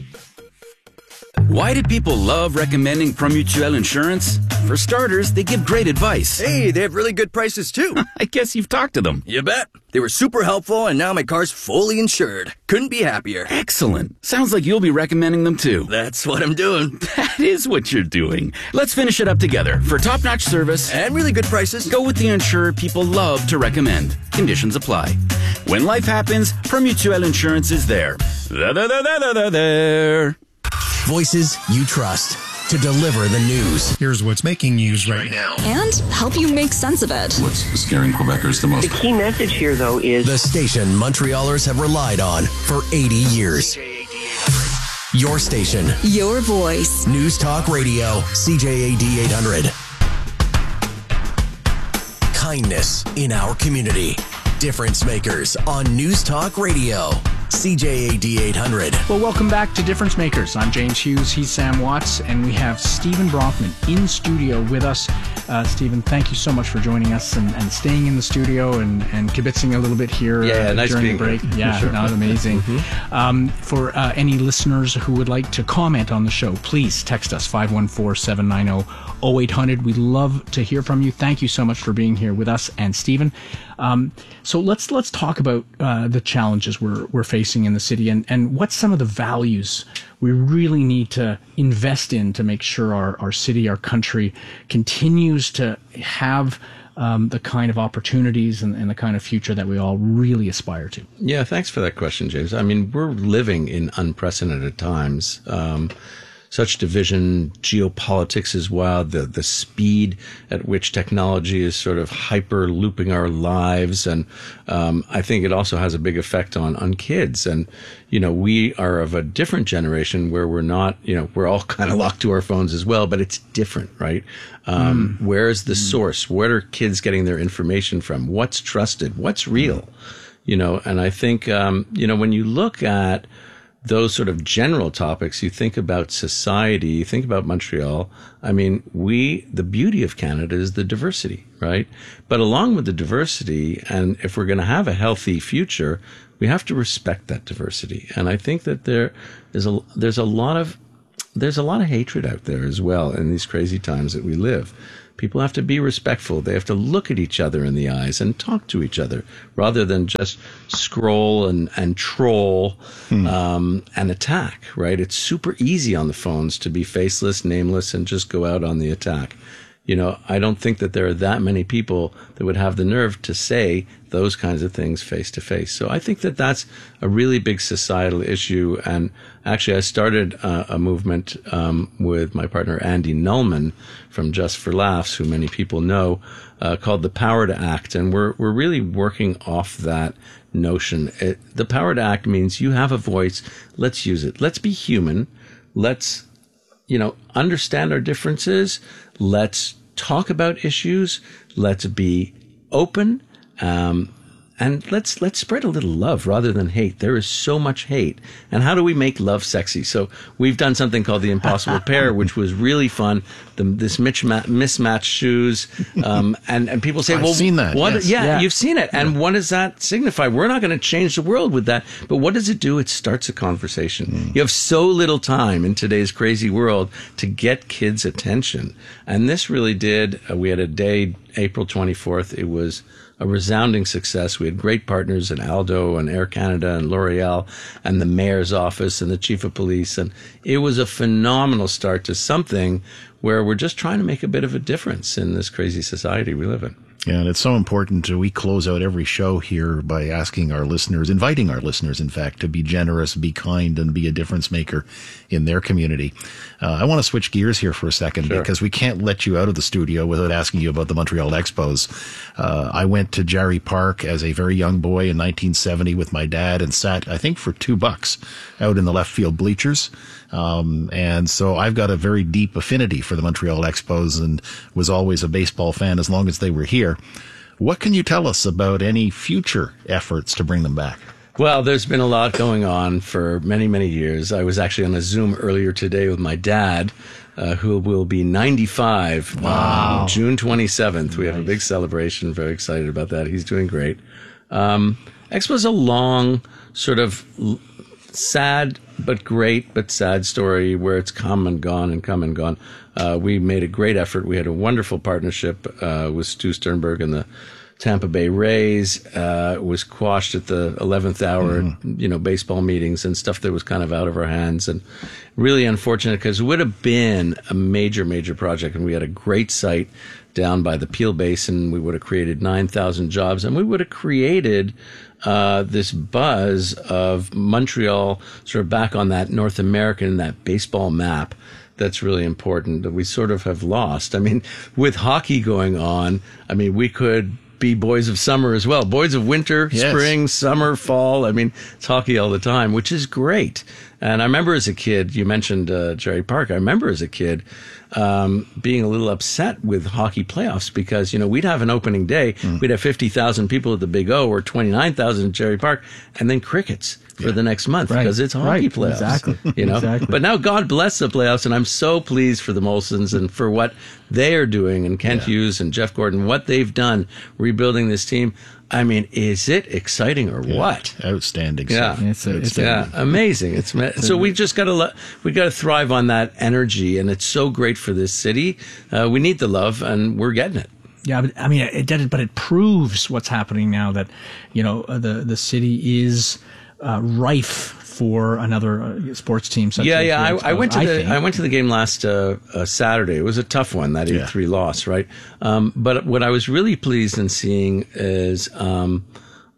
S28: Why do people love recommending Promutuel Insurance? For starters, they give great advice.
S29: Hey, they have really good prices too.
S28: I guess you've talked to them.
S29: You bet. They were super helpful, and now my car's fully insured. Couldn't be happier.
S28: Excellent. Sounds like you'll be recommending them too.
S29: That's what I'm doing.
S28: That is what you're doing. Let's finish it up together. For top-notch service
S29: and really good prices,
S28: go with the insurer people love to recommend. Conditions apply. When life happens, Promutuel Insurance is there. There.
S7: Voices you trust to deliver the news.
S30: Here's what's making news right now.
S8: And help you make sense of it.
S28: What's scaring Quebecers the most?
S31: The key message here, though, is
S7: the station Montrealers have relied on for eighty years. Your station.
S8: Your voice.
S7: News Talk Radio, C J A D eight hundred. Kindness in our community. Difference makers on News Talk Radio. C J A D eight hundred.
S12: Well, welcome back to Difference Makers. I'm James Hughes. He's Sam Watts, and we have Stephen Brockman in studio with us. Uh, Stephen, thank you so much for joining us and, and staying in the studio and, and kibitzing a little bit here
S14: yeah,
S12: uh,
S14: nice
S12: during
S14: being
S12: the break.
S14: Here.
S12: Yeah,
S14: sure.
S12: not amazing.
S14: mm-hmm.
S12: um, for uh, any listeners who would like to comment on the show, please text us five one four, seven nine zero, zero eight hundred. We'd love to hear from you. Thank you so much for being here with us and Stephen. Um, so let's let's talk about uh, the challenges we're we're facing in the city and, and what's some of the values we really need to invest in to make sure our, our city, our country continues to have um, the kind of opportunities and, and the kind of future that we all really aspire to.
S14: Yeah, thanks for that question, James. I mean, we're living in unprecedented times. Um, such division. Geopolitics is wild. The the speed at which technology is sort of hyper looping our lives, and um, I think it also has a big effect on on kids. And you know, we are of a different generation where we're not, you know, we're all kind of locked to our phones as well, but it's different, right? Um, mm. Where's the mm. source? Where are kids getting their information from? What's trusted? What's real? Mm. You know, and I think um, you know, when you look at those sort of general topics, you think about society, you think about Montreal. I mean, we, the beauty of Canada is the diversity, right? But along with the diversity, and if we're going to have a healthy future, we have to respect that diversity. And I think that there is a, there's a lot of, there's a lot of hatred out there as well in these crazy times that we live. People have to be respectful. They have to look at each other in the eyes and talk to each other rather than just scroll and, and troll hmm. um, and attack, right? It's super easy on the phones to be faceless, nameless, and just go out on the attack. You know, I don't think that there are that many people that would have the nerve to say those kinds of things face to face. So I think that that's a really big societal issue. And actually, I started uh, a movement um, with my partner, Andy Nullman from Just for Laughs, who many people know, uh, called The Power to Act. And we're, we're really working off that notion. It, the power to act means you have a voice. Let's use it. Let's be human. Let's, you know, understand our differences. Let's talk about issues. Let's be open. Um, and let's, let's spread a little love rather than hate. There is so much hate. And how do we make love sexy? So we've done something called the Impossible Pair, which was really fun. The, this mismatched mismatched shoes. Um, and, and people say,
S30: I've
S14: well,
S30: seen that.
S14: What,
S30: yes.
S14: yeah,
S30: yeah,
S14: you've seen it. And
S30: yeah.
S14: what does that signify? We're not going to change the world with that. But what does it do? It starts a conversation. Mm. You have so little time in today's crazy world to get kids' attention. And this really did. Uh, we had a day, April twenty-fourth. It was a resounding success. We had great partners in Aldo and Air Canada and L'Oreal and the mayor's office and the chief of police. And it was a phenomenal start to something where we're just trying to make a bit of a difference in this crazy society we live in.
S30: Yeah, and it's so important. We close out every show here by asking our listeners, inviting our listeners, in fact, to be generous, be kind, and be a difference maker in their community. Uh, I want to switch gears here for a second sure. because we can't let you out of the studio without asking you about the Montreal Expos. Uh, I went to Jarry Park as a very young boy in nineteen seventy with my dad and sat, I think, for two bucks out in the left field bleachers. Um, and so I've got a very deep affinity for the Montreal Expos and was always a baseball fan as long as they were here. What can you tell us about any future efforts to bring them back?
S14: Well, there's been a lot going on for many, many years. I was actually on a Zoom earlier today with my dad, uh, who will be ninety-five
S30: wow.
S14: on June twenty-seventh.
S30: Nice.
S14: We have a big celebration. Very excited about that. He's doing great. Um, Expo's a long, sort of l- sad but great but sad story where it's come and gone and come and gone. Uh, we made a great effort. We had a wonderful partnership uh, with Stu Sternberg and the Tampa Bay Rays. Uh, was quashed at the eleventh hour, mm-hmm. you know, baseball meetings and stuff that was kind of out of our hands, and really unfortunate because it would have been a major, major project, and we had a great site down by the Peel Basin. We would have created nine thousand jobs, and we would have created uh, this buzz of Montreal sort of back on that North American, that baseball map. That's really important that we sort of have lost. I mean, with hockey going on, I mean, we could be boys of summer as well. Boys of winter, yes. spring, summer, fall. I mean, it's hockey all the time, which is great. And I remember as a kid, you mentioned uh, Jarry Park. I remember as a kid um, being a little upset with hockey playoffs because, you know, we'd have an opening day. Mm. We'd have fifty thousand people at the Big O or twenty-nine thousand at Jarry Park, and then crickets for yeah. the next month right. because it's hockey
S12: right.
S14: playoffs.
S12: Exactly.
S14: You know?
S12: exactly.
S14: But now God bless the playoffs, and I'm so pleased for the Molsons and for what they are doing, and Kent yeah. Hughes and Jeff Gordon, what they've done rebuilding this team. I mean, is it exciting or
S30: yeah.
S14: what?
S30: Outstanding.
S14: Yeah,
S30: stuff.
S12: It's, a, it's
S14: yeah, amazing. It's so we just got to we got to thrive on that energy, and it's so great for this city. Uh, we need the love, and we're getting it.
S12: Yeah, but, I mean, it did it, but it proves what's happening now that you know the the city is uh, rife for another uh, sports team. Such
S14: yeah,
S12: as
S14: yeah.
S12: the
S14: I, I went to
S12: I
S14: the
S12: think.
S14: I went to the game last uh, uh, Saturday. It was a tough one, that eight three yeah. loss, right? Um, but what I was really pleased in seeing is um,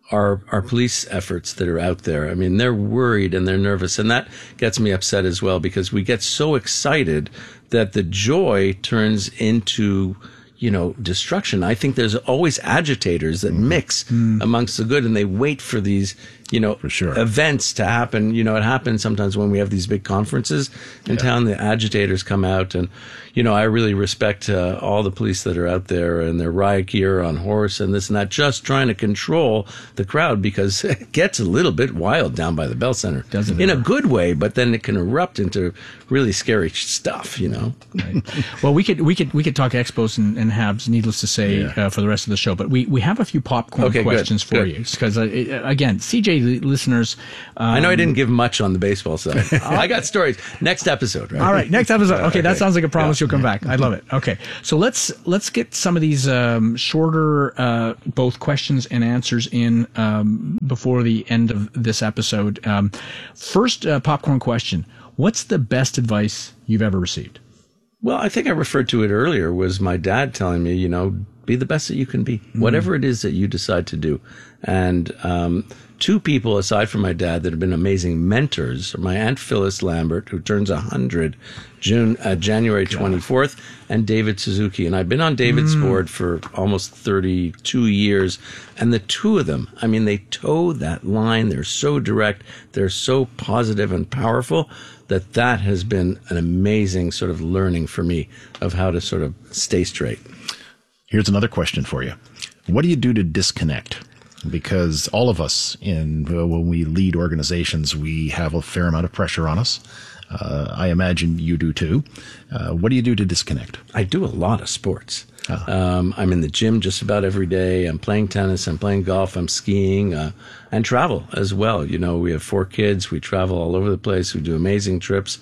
S14: our our police efforts that are out there. I mean, they're worried and they're nervous, and that gets me upset as well, because we get so excited that the joy turns into, you know, destruction. I think there's always agitators that mm-hmm. mix mm. amongst the good, and they wait for these, you know,
S30: for sure.
S14: events to happen. You know, it happens sometimes when we have these big conferences in yeah. town. The agitators come out, and, you know, I really respect uh, all the police that are out there in their riot gear, on horse and this and that, just trying to control the crowd, because it gets a little bit wild down by the Bell Center.
S12: Doesn't
S14: in
S12: it?
S14: a good way, but then it can erupt into really scary stuff, you know.
S12: Right. Well, we could we could we could talk Expos and, and Habs, needless to say, yeah. uh, for the rest of the show. But we, we have a few popcorn
S14: okay,
S12: questions
S14: good,
S12: for
S14: good.
S12: you, because uh, again, C J listeners. Um,
S14: I know I didn't give much on the baseball side. I got stories. Next episode, right?
S12: All right, next episode. Okay, that
S14: okay.
S12: sounds like a promise.
S14: Yeah.
S12: You'll come back. I love it. Okay, so let's let's get some of these um, shorter uh, both questions and answers in um, before the end of this episode. Um, first, uh, popcorn question: what's the best advice you've ever received?
S14: Well, I think I referred to it earlier, was my dad telling me, you know, be the best that you can be, mm. whatever it is that you decide to do. And um, two people, aside from my dad, that have been amazing mentors are my Aunt Phyllis Lambert, who turns one hundred June, uh, January twenty-fourth, and David Suzuki. And I've been on David's mm. board for almost thirty-two years. And the two of them, I mean, they toe that line. They're so direct. They're so positive and powerful that that has been an amazing sort of learning for me of how to sort of stay straight.
S30: Here's another question for you. What do you do to disconnect? Because all of us, in uh, when we lead organizations, we have a fair amount of pressure on us. Uh, I imagine you do too. Uh, what do you do to disconnect?
S14: I do a lot of sports. Oh. Um, I'm in the gym just about every day. I'm playing tennis. I'm playing golf. I'm skiing uh, and travel as well. You know, we have four kids. We travel all over the place. We do amazing trips.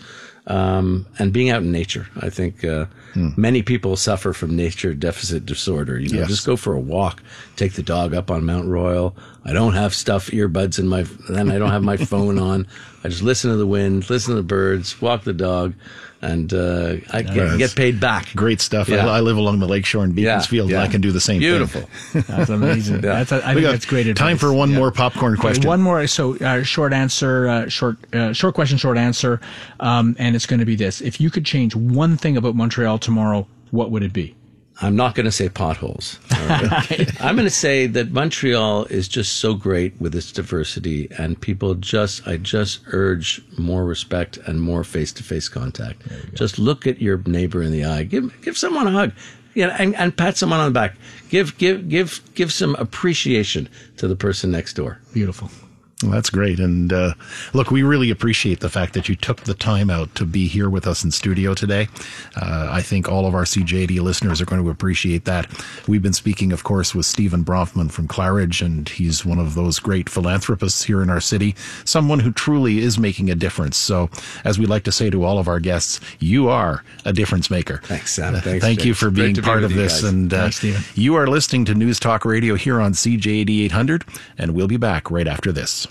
S14: Um, and being out in nature. I think uh, hmm. many people suffer from nature deficit disorder. You know,
S30: yes.
S14: just go for a walk, take the dog up on Mount Royal. I don't have stuff, earbuds in my, then I don't have my phone on. I just listen to the wind, listen to the birds, walk the dog, and uh, I get,
S30: yeah,
S14: get paid back.
S30: Great stuff.
S14: Yeah.
S30: I, I live along the lakeshore in Beaconsfield,
S14: yeah, yeah.
S30: and I can do the same
S14: Beautiful.
S30: thing.
S14: Beautiful.
S12: That's amazing. yeah. That's a, I
S30: we
S12: think
S30: got
S12: that's great advice.
S30: Time for one
S12: yeah.
S30: more popcorn question.
S12: Okay, one more. So, uh, short answer, uh, short, uh, short question, short answer, um, and it's going to be this: if you could change one thing about Montreal tomorrow, what would it be?
S14: I'm not going to say potholes. Right? I'm going to say that Montreal is just so great with its diversity, and people just, I just urge more respect and more face-to-face contact. Just look at your neighbor in the eye. Give give someone a hug. Yeah, and, and pat someone on the back. Give give give give some appreciation to the person next door.
S12: Beautiful.
S30: Well, that's great. And uh, look, we really appreciate the fact that you took the time out to be here with us in studio today. Uh, I think all of our C J A D listeners are going to appreciate that. We've been speaking, of course, with Stephen Bronfman from Claridge, and he's one of those great philanthropists here in our city, someone who truly is making a difference. So, as we like to say to all of our guests, you are a difference maker.
S14: Thanks, Sam. Thanks,
S30: uh, Thank
S14: James.
S30: you for being
S14: be
S30: part of this.
S14: Guys.
S30: And uh,
S12: Thanks, Stephen.
S30: You are listening to News Talk Radio here on C J A D eight hundred, and we'll be back right after this.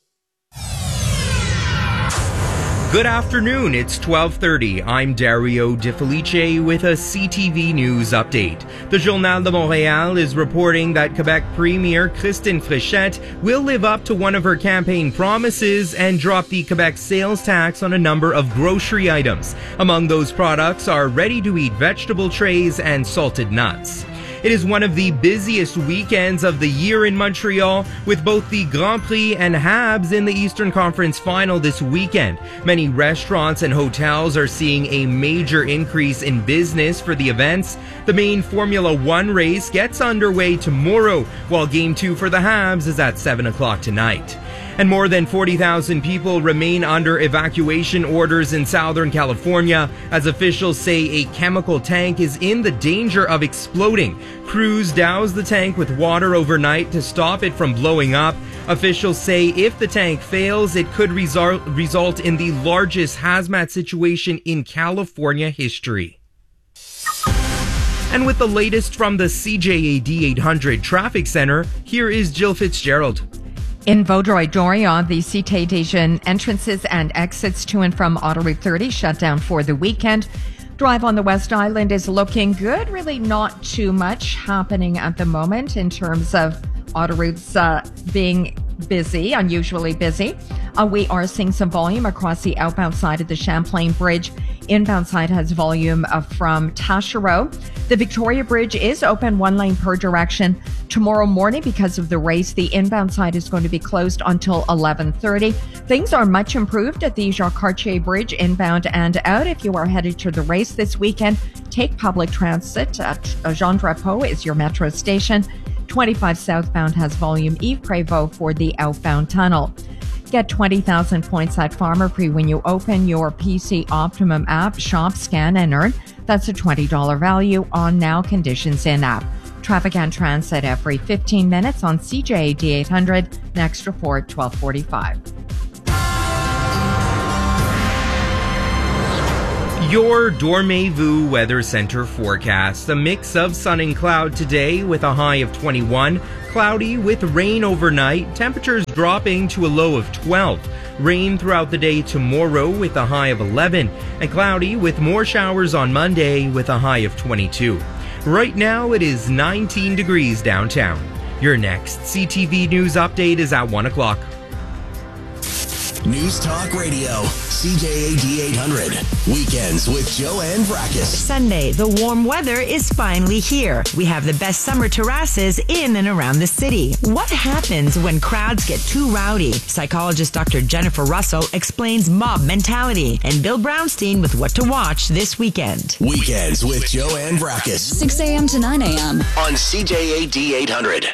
S1: Good afternoon, it's twelve thirty. I'm Dario Di Felice with a C T V News update. The Journal de Montréal is reporting that Quebec Premier Christine Fréchette will live up to one of her campaign promises and drop the Quebec sales tax on a number of grocery items. Among those products are ready-to-eat vegetable trays and salted nuts. It is one of the busiest weekends of the year in Montreal, with both the Grand Prix and Habs in the Eastern Conference Final this weekend. Many restaurants and hotels are seeing a major increase in business for the events. The main Formula One race gets underway tomorrow, while Game two for the Habs is at seven o'clock tonight. And more than forty thousand people remain under evacuation orders in Southern California as officials say a chemical tank is in the danger of exploding. Crews douse the tank with water overnight to stop it from blowing up. Officials say if the tank fails, it could result, result in the largest hazmat situation in California history. And with the latest from the C J A D eight hundred Traffic Center, here is Jill Fitzgerald.
S2: In Vaudreuil-Dorion, the Cité-des-Jeunes entrances and exits to and from Autoroute thirty shut down for the weekend. Drive on the West Island is looking good. Really not too much happening at the moment in terms of auto routes uh, being busy, unusually busy. Uh, we are seeing some volume across the outbound side of the Champlain Bridge. Inbound side has volume uh, from Taschereau. The Victoria Bridge is open one lane per direction. Tomorrow morning, because of the race, the inbound side is going to be closed until eleven thirty. Things are much improved at the Jacques Cartier Bridge, inbound and out. If you are headed to the race this weekend, take public transit. At Jean Drapeau is your metro station. twenty-five southbound has volume. Yves Prévost for the outbound tunnel. Get twenty thousand points at Pharmaprix when you open your P C Optimum app, shop, scan, and earn. That's a twenty dollars value on now, conditions in app. Traffic and transit every fifteen minutes on C J A D eight hundred. Next report, twelve forty-five.
S1: Your Dormez-vous Weather Center forecast. A mix of sun and cloud today with a high of twenty-one. Cloudy with rain overnight. Temperatures dropping to a low of twelve. Rain throughout the day tomorrow with a high of eleven. And cloudy with more showers on Monday with a high of twenty-two. Right now it is nineteen degrees downtown. Your next C T V News update is at one o'clock.
S7: News Talk Radio, C J A D eight hundred. Weekends with Joanne Vrackus.
S3: Sunday, the warm weather is finally here. We have the best summer terraces in and around the city. What happens when crowds get too rowdy? Psychologist Doctor Jennifer Russell explains mob mentality. And Bill Brownstein with what to watch this weekend.
S7: Weekends with Joanne Vrackus.
S8: six a.m. to nine a.m.
S7: on C J A D eight hundred.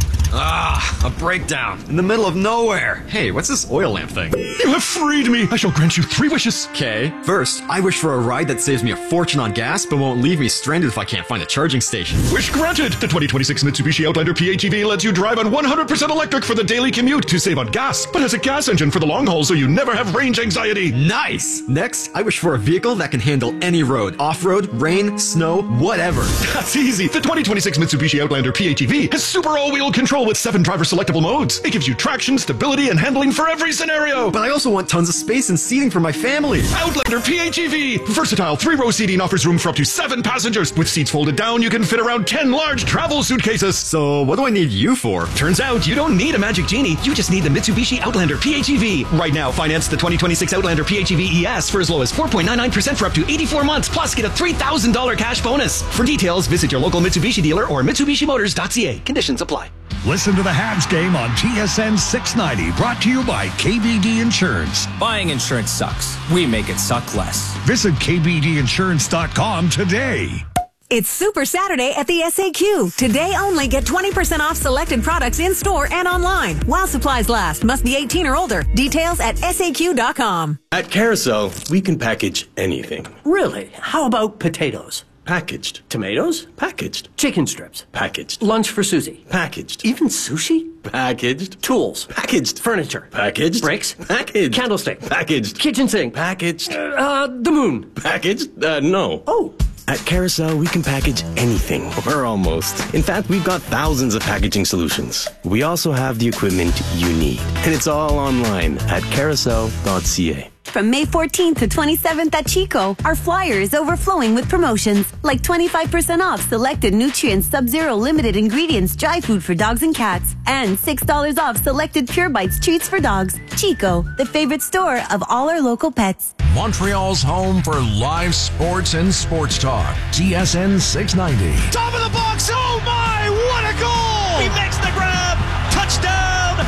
S17: Ah, a breakdown in the middle of nowhere. Hey, what's this oil lamp thing?
S16: You have freed me. I shall grant you three wishes.
S17: Okay. First, I wish for a ride that saves me a fortune on gas, but won't leave me stranded if I can't find a charging station.
S16: Wish granted. The twenty twenty-six Mitsubishi Outlander P H E V lets you drive on one hundred percent electric for the daily commute to save on gas, but has a gas engine for the long haul so you never have range anxiety.
S17: Nice. Next, I wish for a vehicle that can handle any road, off-road, rain, snow, whatever.
S16: That's easy. The twenty twenty-six Mitsubishi Outlander P H E V has super all-wheel control with seven driver selectable modes. It gives you traction, stability, and handling for every scenario.
S17: But I also want tons of space and seating for my family.
S16: Outlander P H E V. Versatile three-row seating offers room for up to seven passengers. With seats folded down, you can fit around ten large travel suitcases.
S17: So what do I need you for?
S16: Turns out you don't need a Magic Genie. You just need the Mitsubishi Outlander P H E V. Right now, finance the twenty twenty-six Outlander P H E V E S for as low as four point nine nine percent for up to eighty-four months, plus get a three thousand dollars cash bonus. For details, visit your local Mitsubishi dealer or Mitsubishi Motors dot C A. Conditions apply.
S25: Listen to the Habs game on T S N six ninety, brought to you by K B D Insurance.
S4: Buying insurance sucks. We make it suck less.
S25: Visit K B D insurance dot com today.
S26: It's Super Saturday at the S A Q. Today only, get twenty percent off selected products in store and online. While supplies last. Must be eighteen or older. Details at S A Q dot com.
S5: At Carousel, we can package anything.
S6: Really? How about potatoes?
S5: Packaged.
S6: Tomatoes?
S5: Packaged.
S6: Chicken strips?
S5: Packaged.
S6: Lunch for Susie?
S5: Packaged.
S6: Even sushi?
S5: Packaged.
S6: Tools?
S5: Packaged.
S6: Furniture?
S5: Packaged.
S6: Bricks?
S5: Packaged.
S6: Candlestick?
S5: Packaged.
S6: Kitchen sink?
S5: Packaged.
S6: Uh, uh, the moon?
S5: Packaged? Uh, no.
S6: Oh.
S5: At Carousel, we can package anything, or almost. In fact, we've got thousands of packaging solutions. We also have the equipment you need. And it's all online at carousel dot C A.
S26: From May fourteenth to twenty-seventh at Chico, our flyer is overflowing with promotions like twenty-five percent off selected Nutrients Sub-Zero limited ingredients dry food for dogs and cats, and six dollars off selected Pure Bites treats for dogs. Chico, the favorite store of all our local pets.
S7: Montreal's home for live sports and sports talk. T S N six ninety.
S9: Top of the box. Oh my, what a goal! He makes the grab. Touchdown,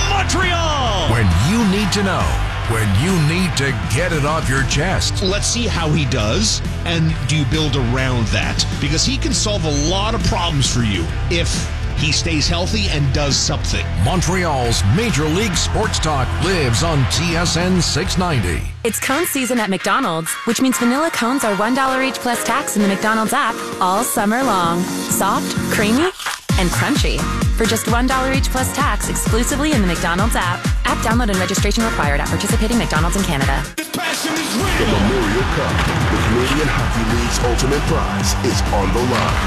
S9: Montreal!
S7: When you need to know. When you need to get it off your chest.
S10: Let's see how he does, and do you build around that? Because he can solve a lot of problems for you if he stays healthy and does something.
S7: Montreal's Major League Sports Talk lives on T S N six ninety.
S11: It's cone season at McDonald's, which means vanilla cones are one dollar each plus tax in the McDonald's app all summer long. Soft, creamy, and crunchy. For just one dollar each plus tax exclusively in the McDonald's app. App download and registration required at participating McDonald's in Canada.
S9: This passion is real.
S13: The Memorial Cup, the Canadian Hockey League's ultimate prize, is on the line.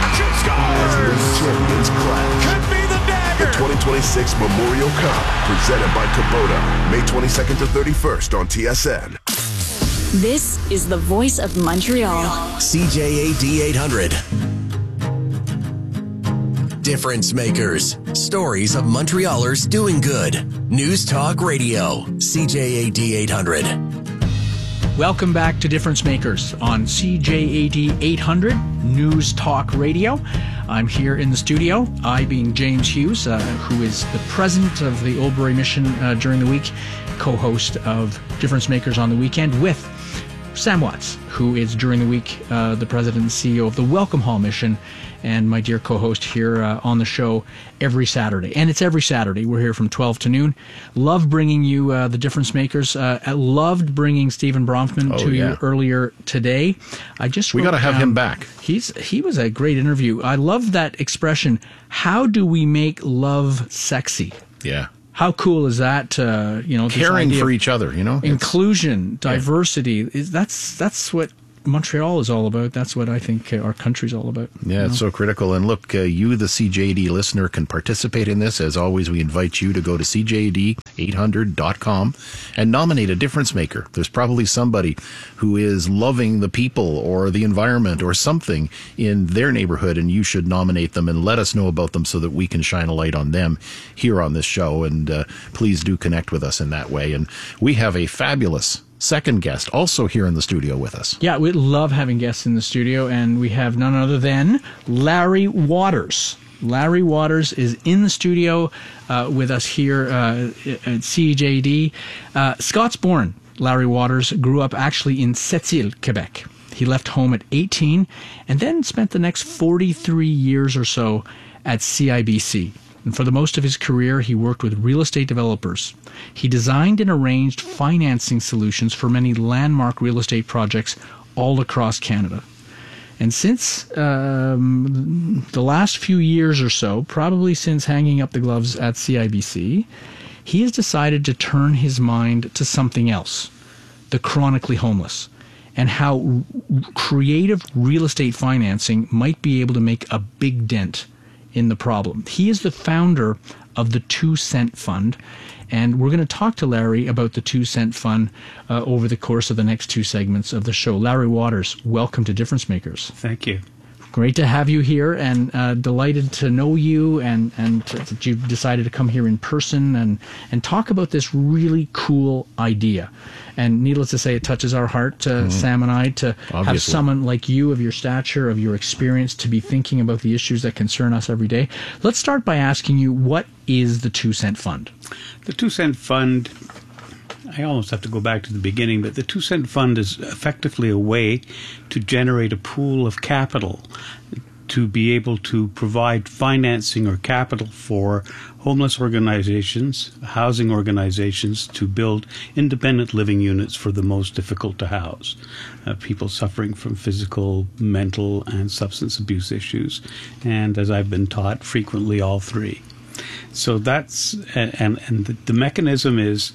S13: As the champions clash.
S9: Could be the dagger.
S13: The twenty twenty-six Memorial Cup, presented by Kubota, May twenty-second to thirty-first on T S N.
S8: This is the voice of Montreal.
S7: C J A D eight hundred. Difference Makers. Stories of Montrealers doing good. News Talk Radio. C J A D eight hundred.
S12: Welcome back to Difference Makers on C J A D eight hundred News Talk Radio. I'm here in the studio, I being James Hughes, uh, who is the president of the Oldbury Mission uh, during the week, co-host of Difference Makers on the weekend, with Sam Watts, who is during the week uh, the president and C E O of the Welcome Hall Mission, and my dear co-host here uh, on the show every Saturday. And it's every Saturday. We're here from twelve to noon. Love bringing you uh, the Difference Makers. Uh, I loved bringing Stephen Bronfman
S30: oh,
S12: to
S30: yeah.
S12: you earlier today. I just
S30: we got to have
S12: down,
S30: him back.
S12: He's he was a great interview. I love that expression. How do we make love sexy?
S30: Yeah.
S12: How cool is that? Uh, you know,
S30: caring for each other. You know,
S12: inclusion, it's, diversity. Yeah. Is that's that's what Montreal is all about. That's what I think our country's all about.
S30: Yeah, you know? It's so critical. And look, uh, you, the C J A D listener, can participate in this. As always, we invite you to go to C J A D eight hundred dot com and nominate a difference maker. There's probably somebody who is loving the people or the environment or something in their neighborhood, and you should nominate them and let us know about them so that we can shine a light on them here on this show. And uh, please do connect with us in that way. And we have a fabulous second guest also here in the studio with us.
S12: Yeah, we love having guests in the studio, and we have none other than Larry Waters. Larry Waters is in the studio uh, with us here uh, at C J D. Uh, Scots-born Larry Waters grew up actually in Sept-Îles, Quebec. He left home at eighteen and then spent the next forty-three years or so at C I B C. And for the most of his career, he worked with real estate developers. He designed and arranged financing solutions for many landmark real estate projects all across Canada. And since um, the last few years or so, probably since hanging up the gloves at C I B C, he has decided to turn his mind to something else, the chronically homeless, and how creative real estate financing might be able to make a big dent in the problem. He is the founder of the Two Cent Fund, and we're going to talk to Larry about the Two Cent Fund uh, over the course of the next two segments of the show. Larry Waters, welcome to Difference Makers.
S15: Thank you.
S12: Great to have you here, and uh, delighted to know you, and, and that you've decided to come here in person and, and talk about this really cool idea. And needless to say, it touches our heart, uh, mm-hmm. Sam and I, to Obviously. have someone like you, of your stature, of your experience, to be thinking about the issues that concern us every day. Let's start by asking you, what is the Two Cent Fund?
S15: The Two Cent Fund, I almost have to go back to the beginning, but the Two Cent Fund is effectively a way to generate a pool of capital to be able to provide financing or capital for homeless organizations, housing organizations, to build independent living units for the most difficult to house, uh, people suffering from physical, mental, and substance abuse issues, and as I've been taught, frequently all three. So that's, and, and the, the mechanism is,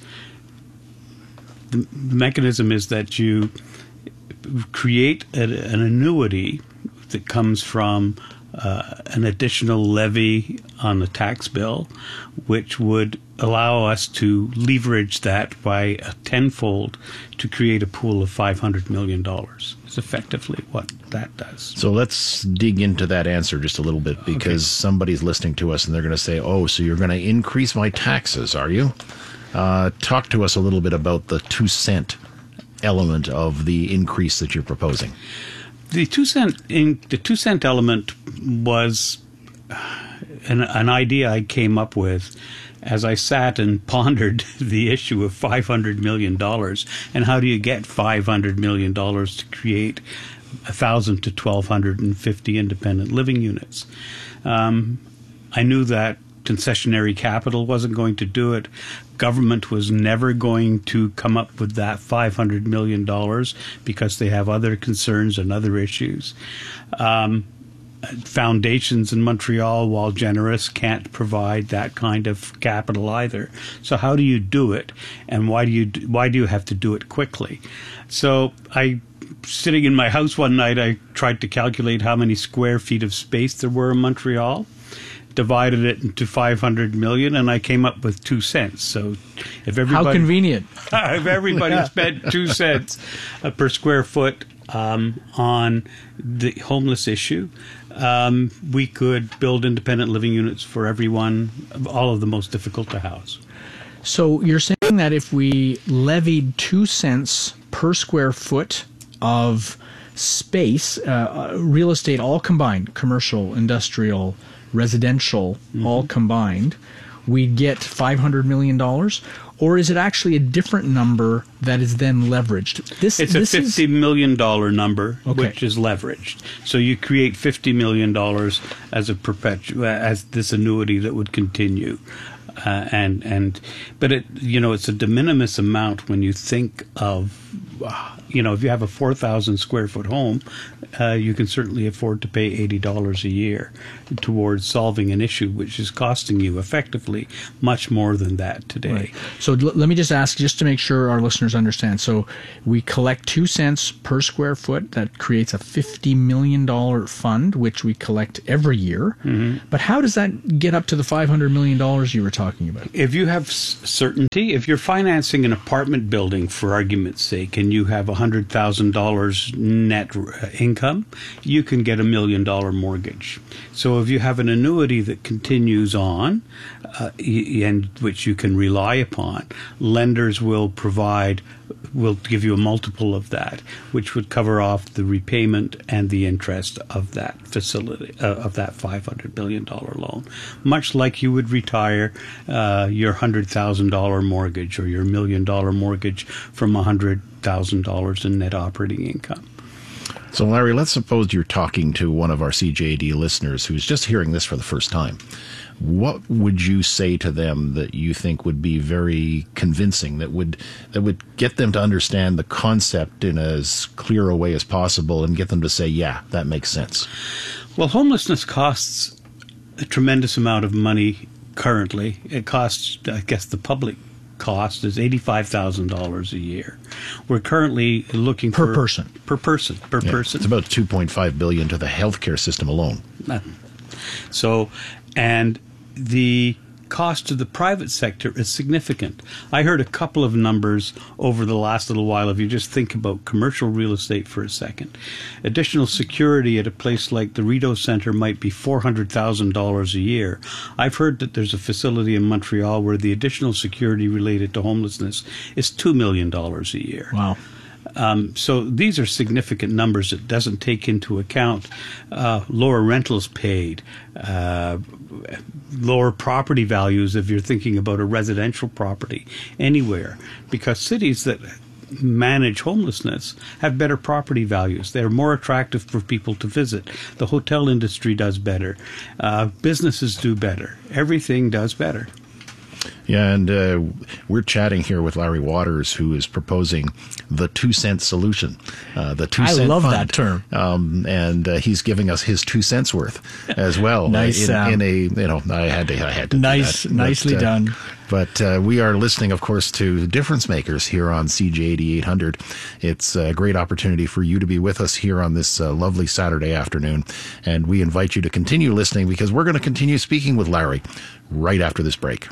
S15: the mechanism is that you create a, an annuity that comes from uh, an additional levy on the tax bill, which would allow us to leverage that by a tenfold to create a pool of five hundred million dollars. It's effectively what that does.
S30: So let's dig into that answer just a little bit, because okay. somebody's listening to us and they're going to say, oh, so you're going to increase my taxes, are you? Uh, talk to us a little bit about the two cent element of the increase that you're proposing.
S15: The two cent in, the two cent element was an, an idea I came up with as I sat and pondered the issue of five hundred million dollars, and how do you get five hundred million dollars to create one thousand to twelve fifty independent living units. Um, I knew that concessionary capital wasn't going to do it. Government was never going to come up with that five hundred million dollars because they have other concerns and other issues. Um, foundations in Montreal, while generous, can't provide that kind of capital either. So how do you do it, and why do you why do you have to do it quickly? So I, sitting in my house one night, I tried to calculate how many square feet of space there were in Montreal, divided it into five hundred million, and I came up with two cents. So if everybody,
S12: how convenient.
S15: if everybody spent two cents uh, per square foot um, on the homeless issue. Um, we could build independent living units for everyone, all of the most difficult to house.
S12: So you're saying that if we levied two cents per square foot of space, uh, real estate all combined, commercial, industrial, residential, mm-hmm. all combined, we'd get five hundred million dollars? Or is it actually a different number that is then leveraged? This,
S15: it's
S12: this
S15: a fifty
S12: is...
S15: million dollars number,
S12: okay.
S15: which is leveraged. So you create fifty million dollars as a perpetu- as this annuity that would continue. Uh, and and but it you know it's a de minimis amount when you think of uh, you know if you have a four thousand square foot home, uh, you can certainly afford to pay eighty dollars a year towards solving an issue which is costing you effectively much more than that today.
S12: Right. So l- let me just ask, just to make sure our listeners understand. So we collect two cents per square foot. That creates a fifty million dollars fund, which we collect every year. Mm-hmm. But how does that get up to the five hundred million dollars you were talking about?
S15: If you have s- certainty, if you're financing an apartment building, for argument's sake, and you have one hundred thousand dollars net uh, income, you can get a million dollar mortgage. So if you have an annuity that continues on, uh, and which you can rely upon, lenders will provide, will give you a multiple of that, which would cover off the repayment and the interest of that facility, uh, of that five hundred million dollars loan. Much like you would retire uh, your one hundred thousand dollars mortgage or your million dollar mortgage from one hundred thousand dollars in net operating income.
S30: So, Larry, let's suppose you're talking to one of our C J A D listeners who's just hearing this for the first time. What would you say to them that you think would be very convincing, that would that would get them to understand the concept in as clear a way as possible and get them to say, yeah, that makes sense?
S15: Well, homelessness costs a tremendous amount of money currently. It costs, I guess, the public cost is eighty-five thousand dollars a year. We're currently looking
S30: per
S15: for...
S30: person.
S15: Per person. Per
S30: yeah,
S15: person.
S30: It's about two point five billion dollars to the healthcare system alone.
S15: So, and the cost to the private sector is significant. I heard a couple of numbers over the last little while. If you just think about commercial real estate for a second, additional security at a place like the Rideau Centre might be four hundred thousand dollars a year. I've heard that there's a facility in Montreal where the additional security related to homelessness is two million dollars a year.
S12: Wow.
S15: Um, so these are significant numbers. It doesn't take into account uh, lower rentals paid, uh, lower property values if you're thinking about a residential property anywhere, because cities that manage homelessness have better property values. They're more attractive for people to visit. The hotel industry does better. Uh, businesses do better. Everything does better.
S30: Yeah, and uh, we're chatting here with Larry Waters, who is proposing the two cent solution. Uh, the two
S12: I
S30: cent
S12: love
S30: fund.
S12: that term,
S30: um, and uh, he's giving us his two cents worth as well.
S12: Nice,
S30: uh, in,
S12: um,
S30: in a you know, I had to, I had to.
S12: Nice,
S30: do that.
S12: nicely
S30: but, uh,
S12: done.
S30: But uh, we are listening, of course, to Difference Makers here on C J A D eight hundred. It's a great opportunity for you to be with us here on this uh, lovely Saturday afternoon, and we invite you to continue listening because we're going to continue speaking with Larry right after this break.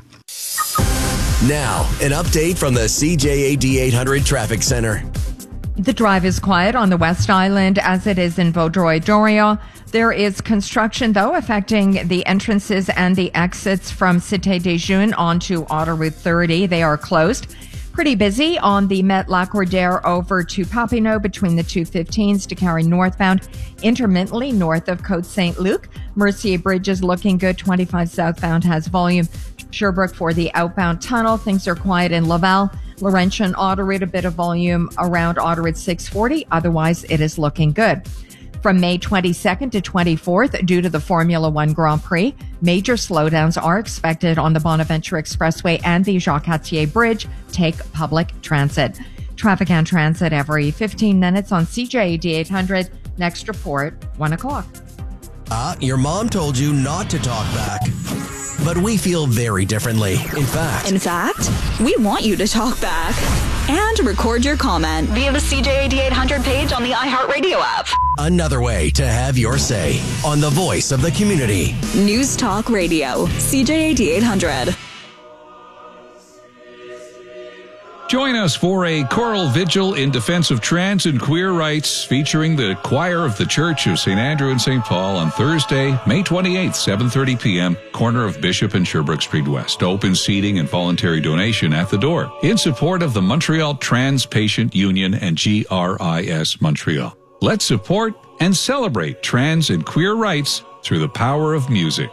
S7: Now, an update from the C J A D eight hundred Traffic Center.
S2: The drive is quiet on the West Island as it is in Vaudreuil-Dorion. There is construction, though, affecting the entrances and the exits from Cité des Jeunes onto Autoroute thirty. They are closed. Pretty busy on the Met-Lacordaire over to Papineau between the two fifteens to carry northbound, intermittently north of Côte Saint-Luc. Mercier Bridge is looking good. twenty-five southbound has volume. Sherbrooke for the outbound tunnel. Things are quiet in Laval. Laurentian Autoroute, a bit of volume around Autoroute six forty. Otherwise, it is looking good. From May twenty-second to twenty-fourth, due to the Formula One Grand Prix, major slowdowns are expected on the Bonaventure Expressway and the Jacques Cartier Bridge. Take public transit. Traffic and transit every fifteen minutes on C J A D eight hundred. Next report, one o'clock.
S7: Ah, uh, your mom told you not to talk back. But we feel very differently. In fact.
S8: In fact, we want you to talk back and record your comment via the C J A D eight hundred page on the iHeartRadio app.
S7: Another way to have your say on the voice of the community.
S8: News Talk Radio, C J A D eight hundred.
S18: Join us for a choral vigil in defense of trans and queer rights featuring the choir of the Church of Saint Andrew and Saint Paul on Thursday, May twenty-eighth, seven thirty p.m., corner of Bishop and Sherbrooke Street West. Open seating and voluntary donation at the door in support of the Montreal Trans Patient Union and G R I S Montreal. Let's support and celebrate trans and queer rights through the power of music.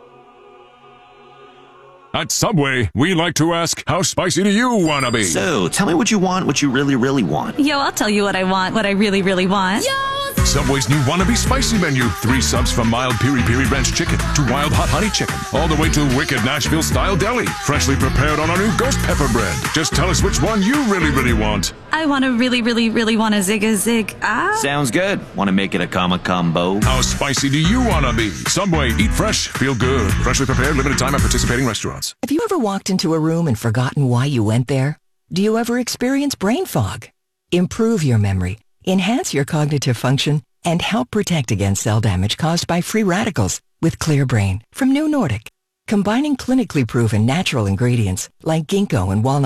S19: At Subway, we like to ask, how spicy do you want to be?
S20: So, tell me what you want, what you really, really want.
S8: Yo, I'll tell you what I want, what I really, really want. Yo!
S19: Subway's new Wannabe Spicy menu. Three subs from mild Piri Piri Ranch chicken to wild hot honey chicken. All the way to wicked Nashville-style deli. Freshly prepared on our new ghost pepper bread. Just tell us which one you really, really want.
S8: I want to really, really, really want a zig a zig. Ah.
S20: Sounds good. Want to make it a comma combo?
S19: How spicy do you want to be? Subway, eat fresh, feel good. Freshly prepared, limited time at participating restaurants.
S21: Have you ever walked into a room and forgotten why you went there? Do you ever experience brain fog? Improve your memory, enhance your cognitive function, and help protect against cell damage caused by free radicals with Clear Brain from New Nordic. Combining clinically proven natural ingredients like ginkgo and walnut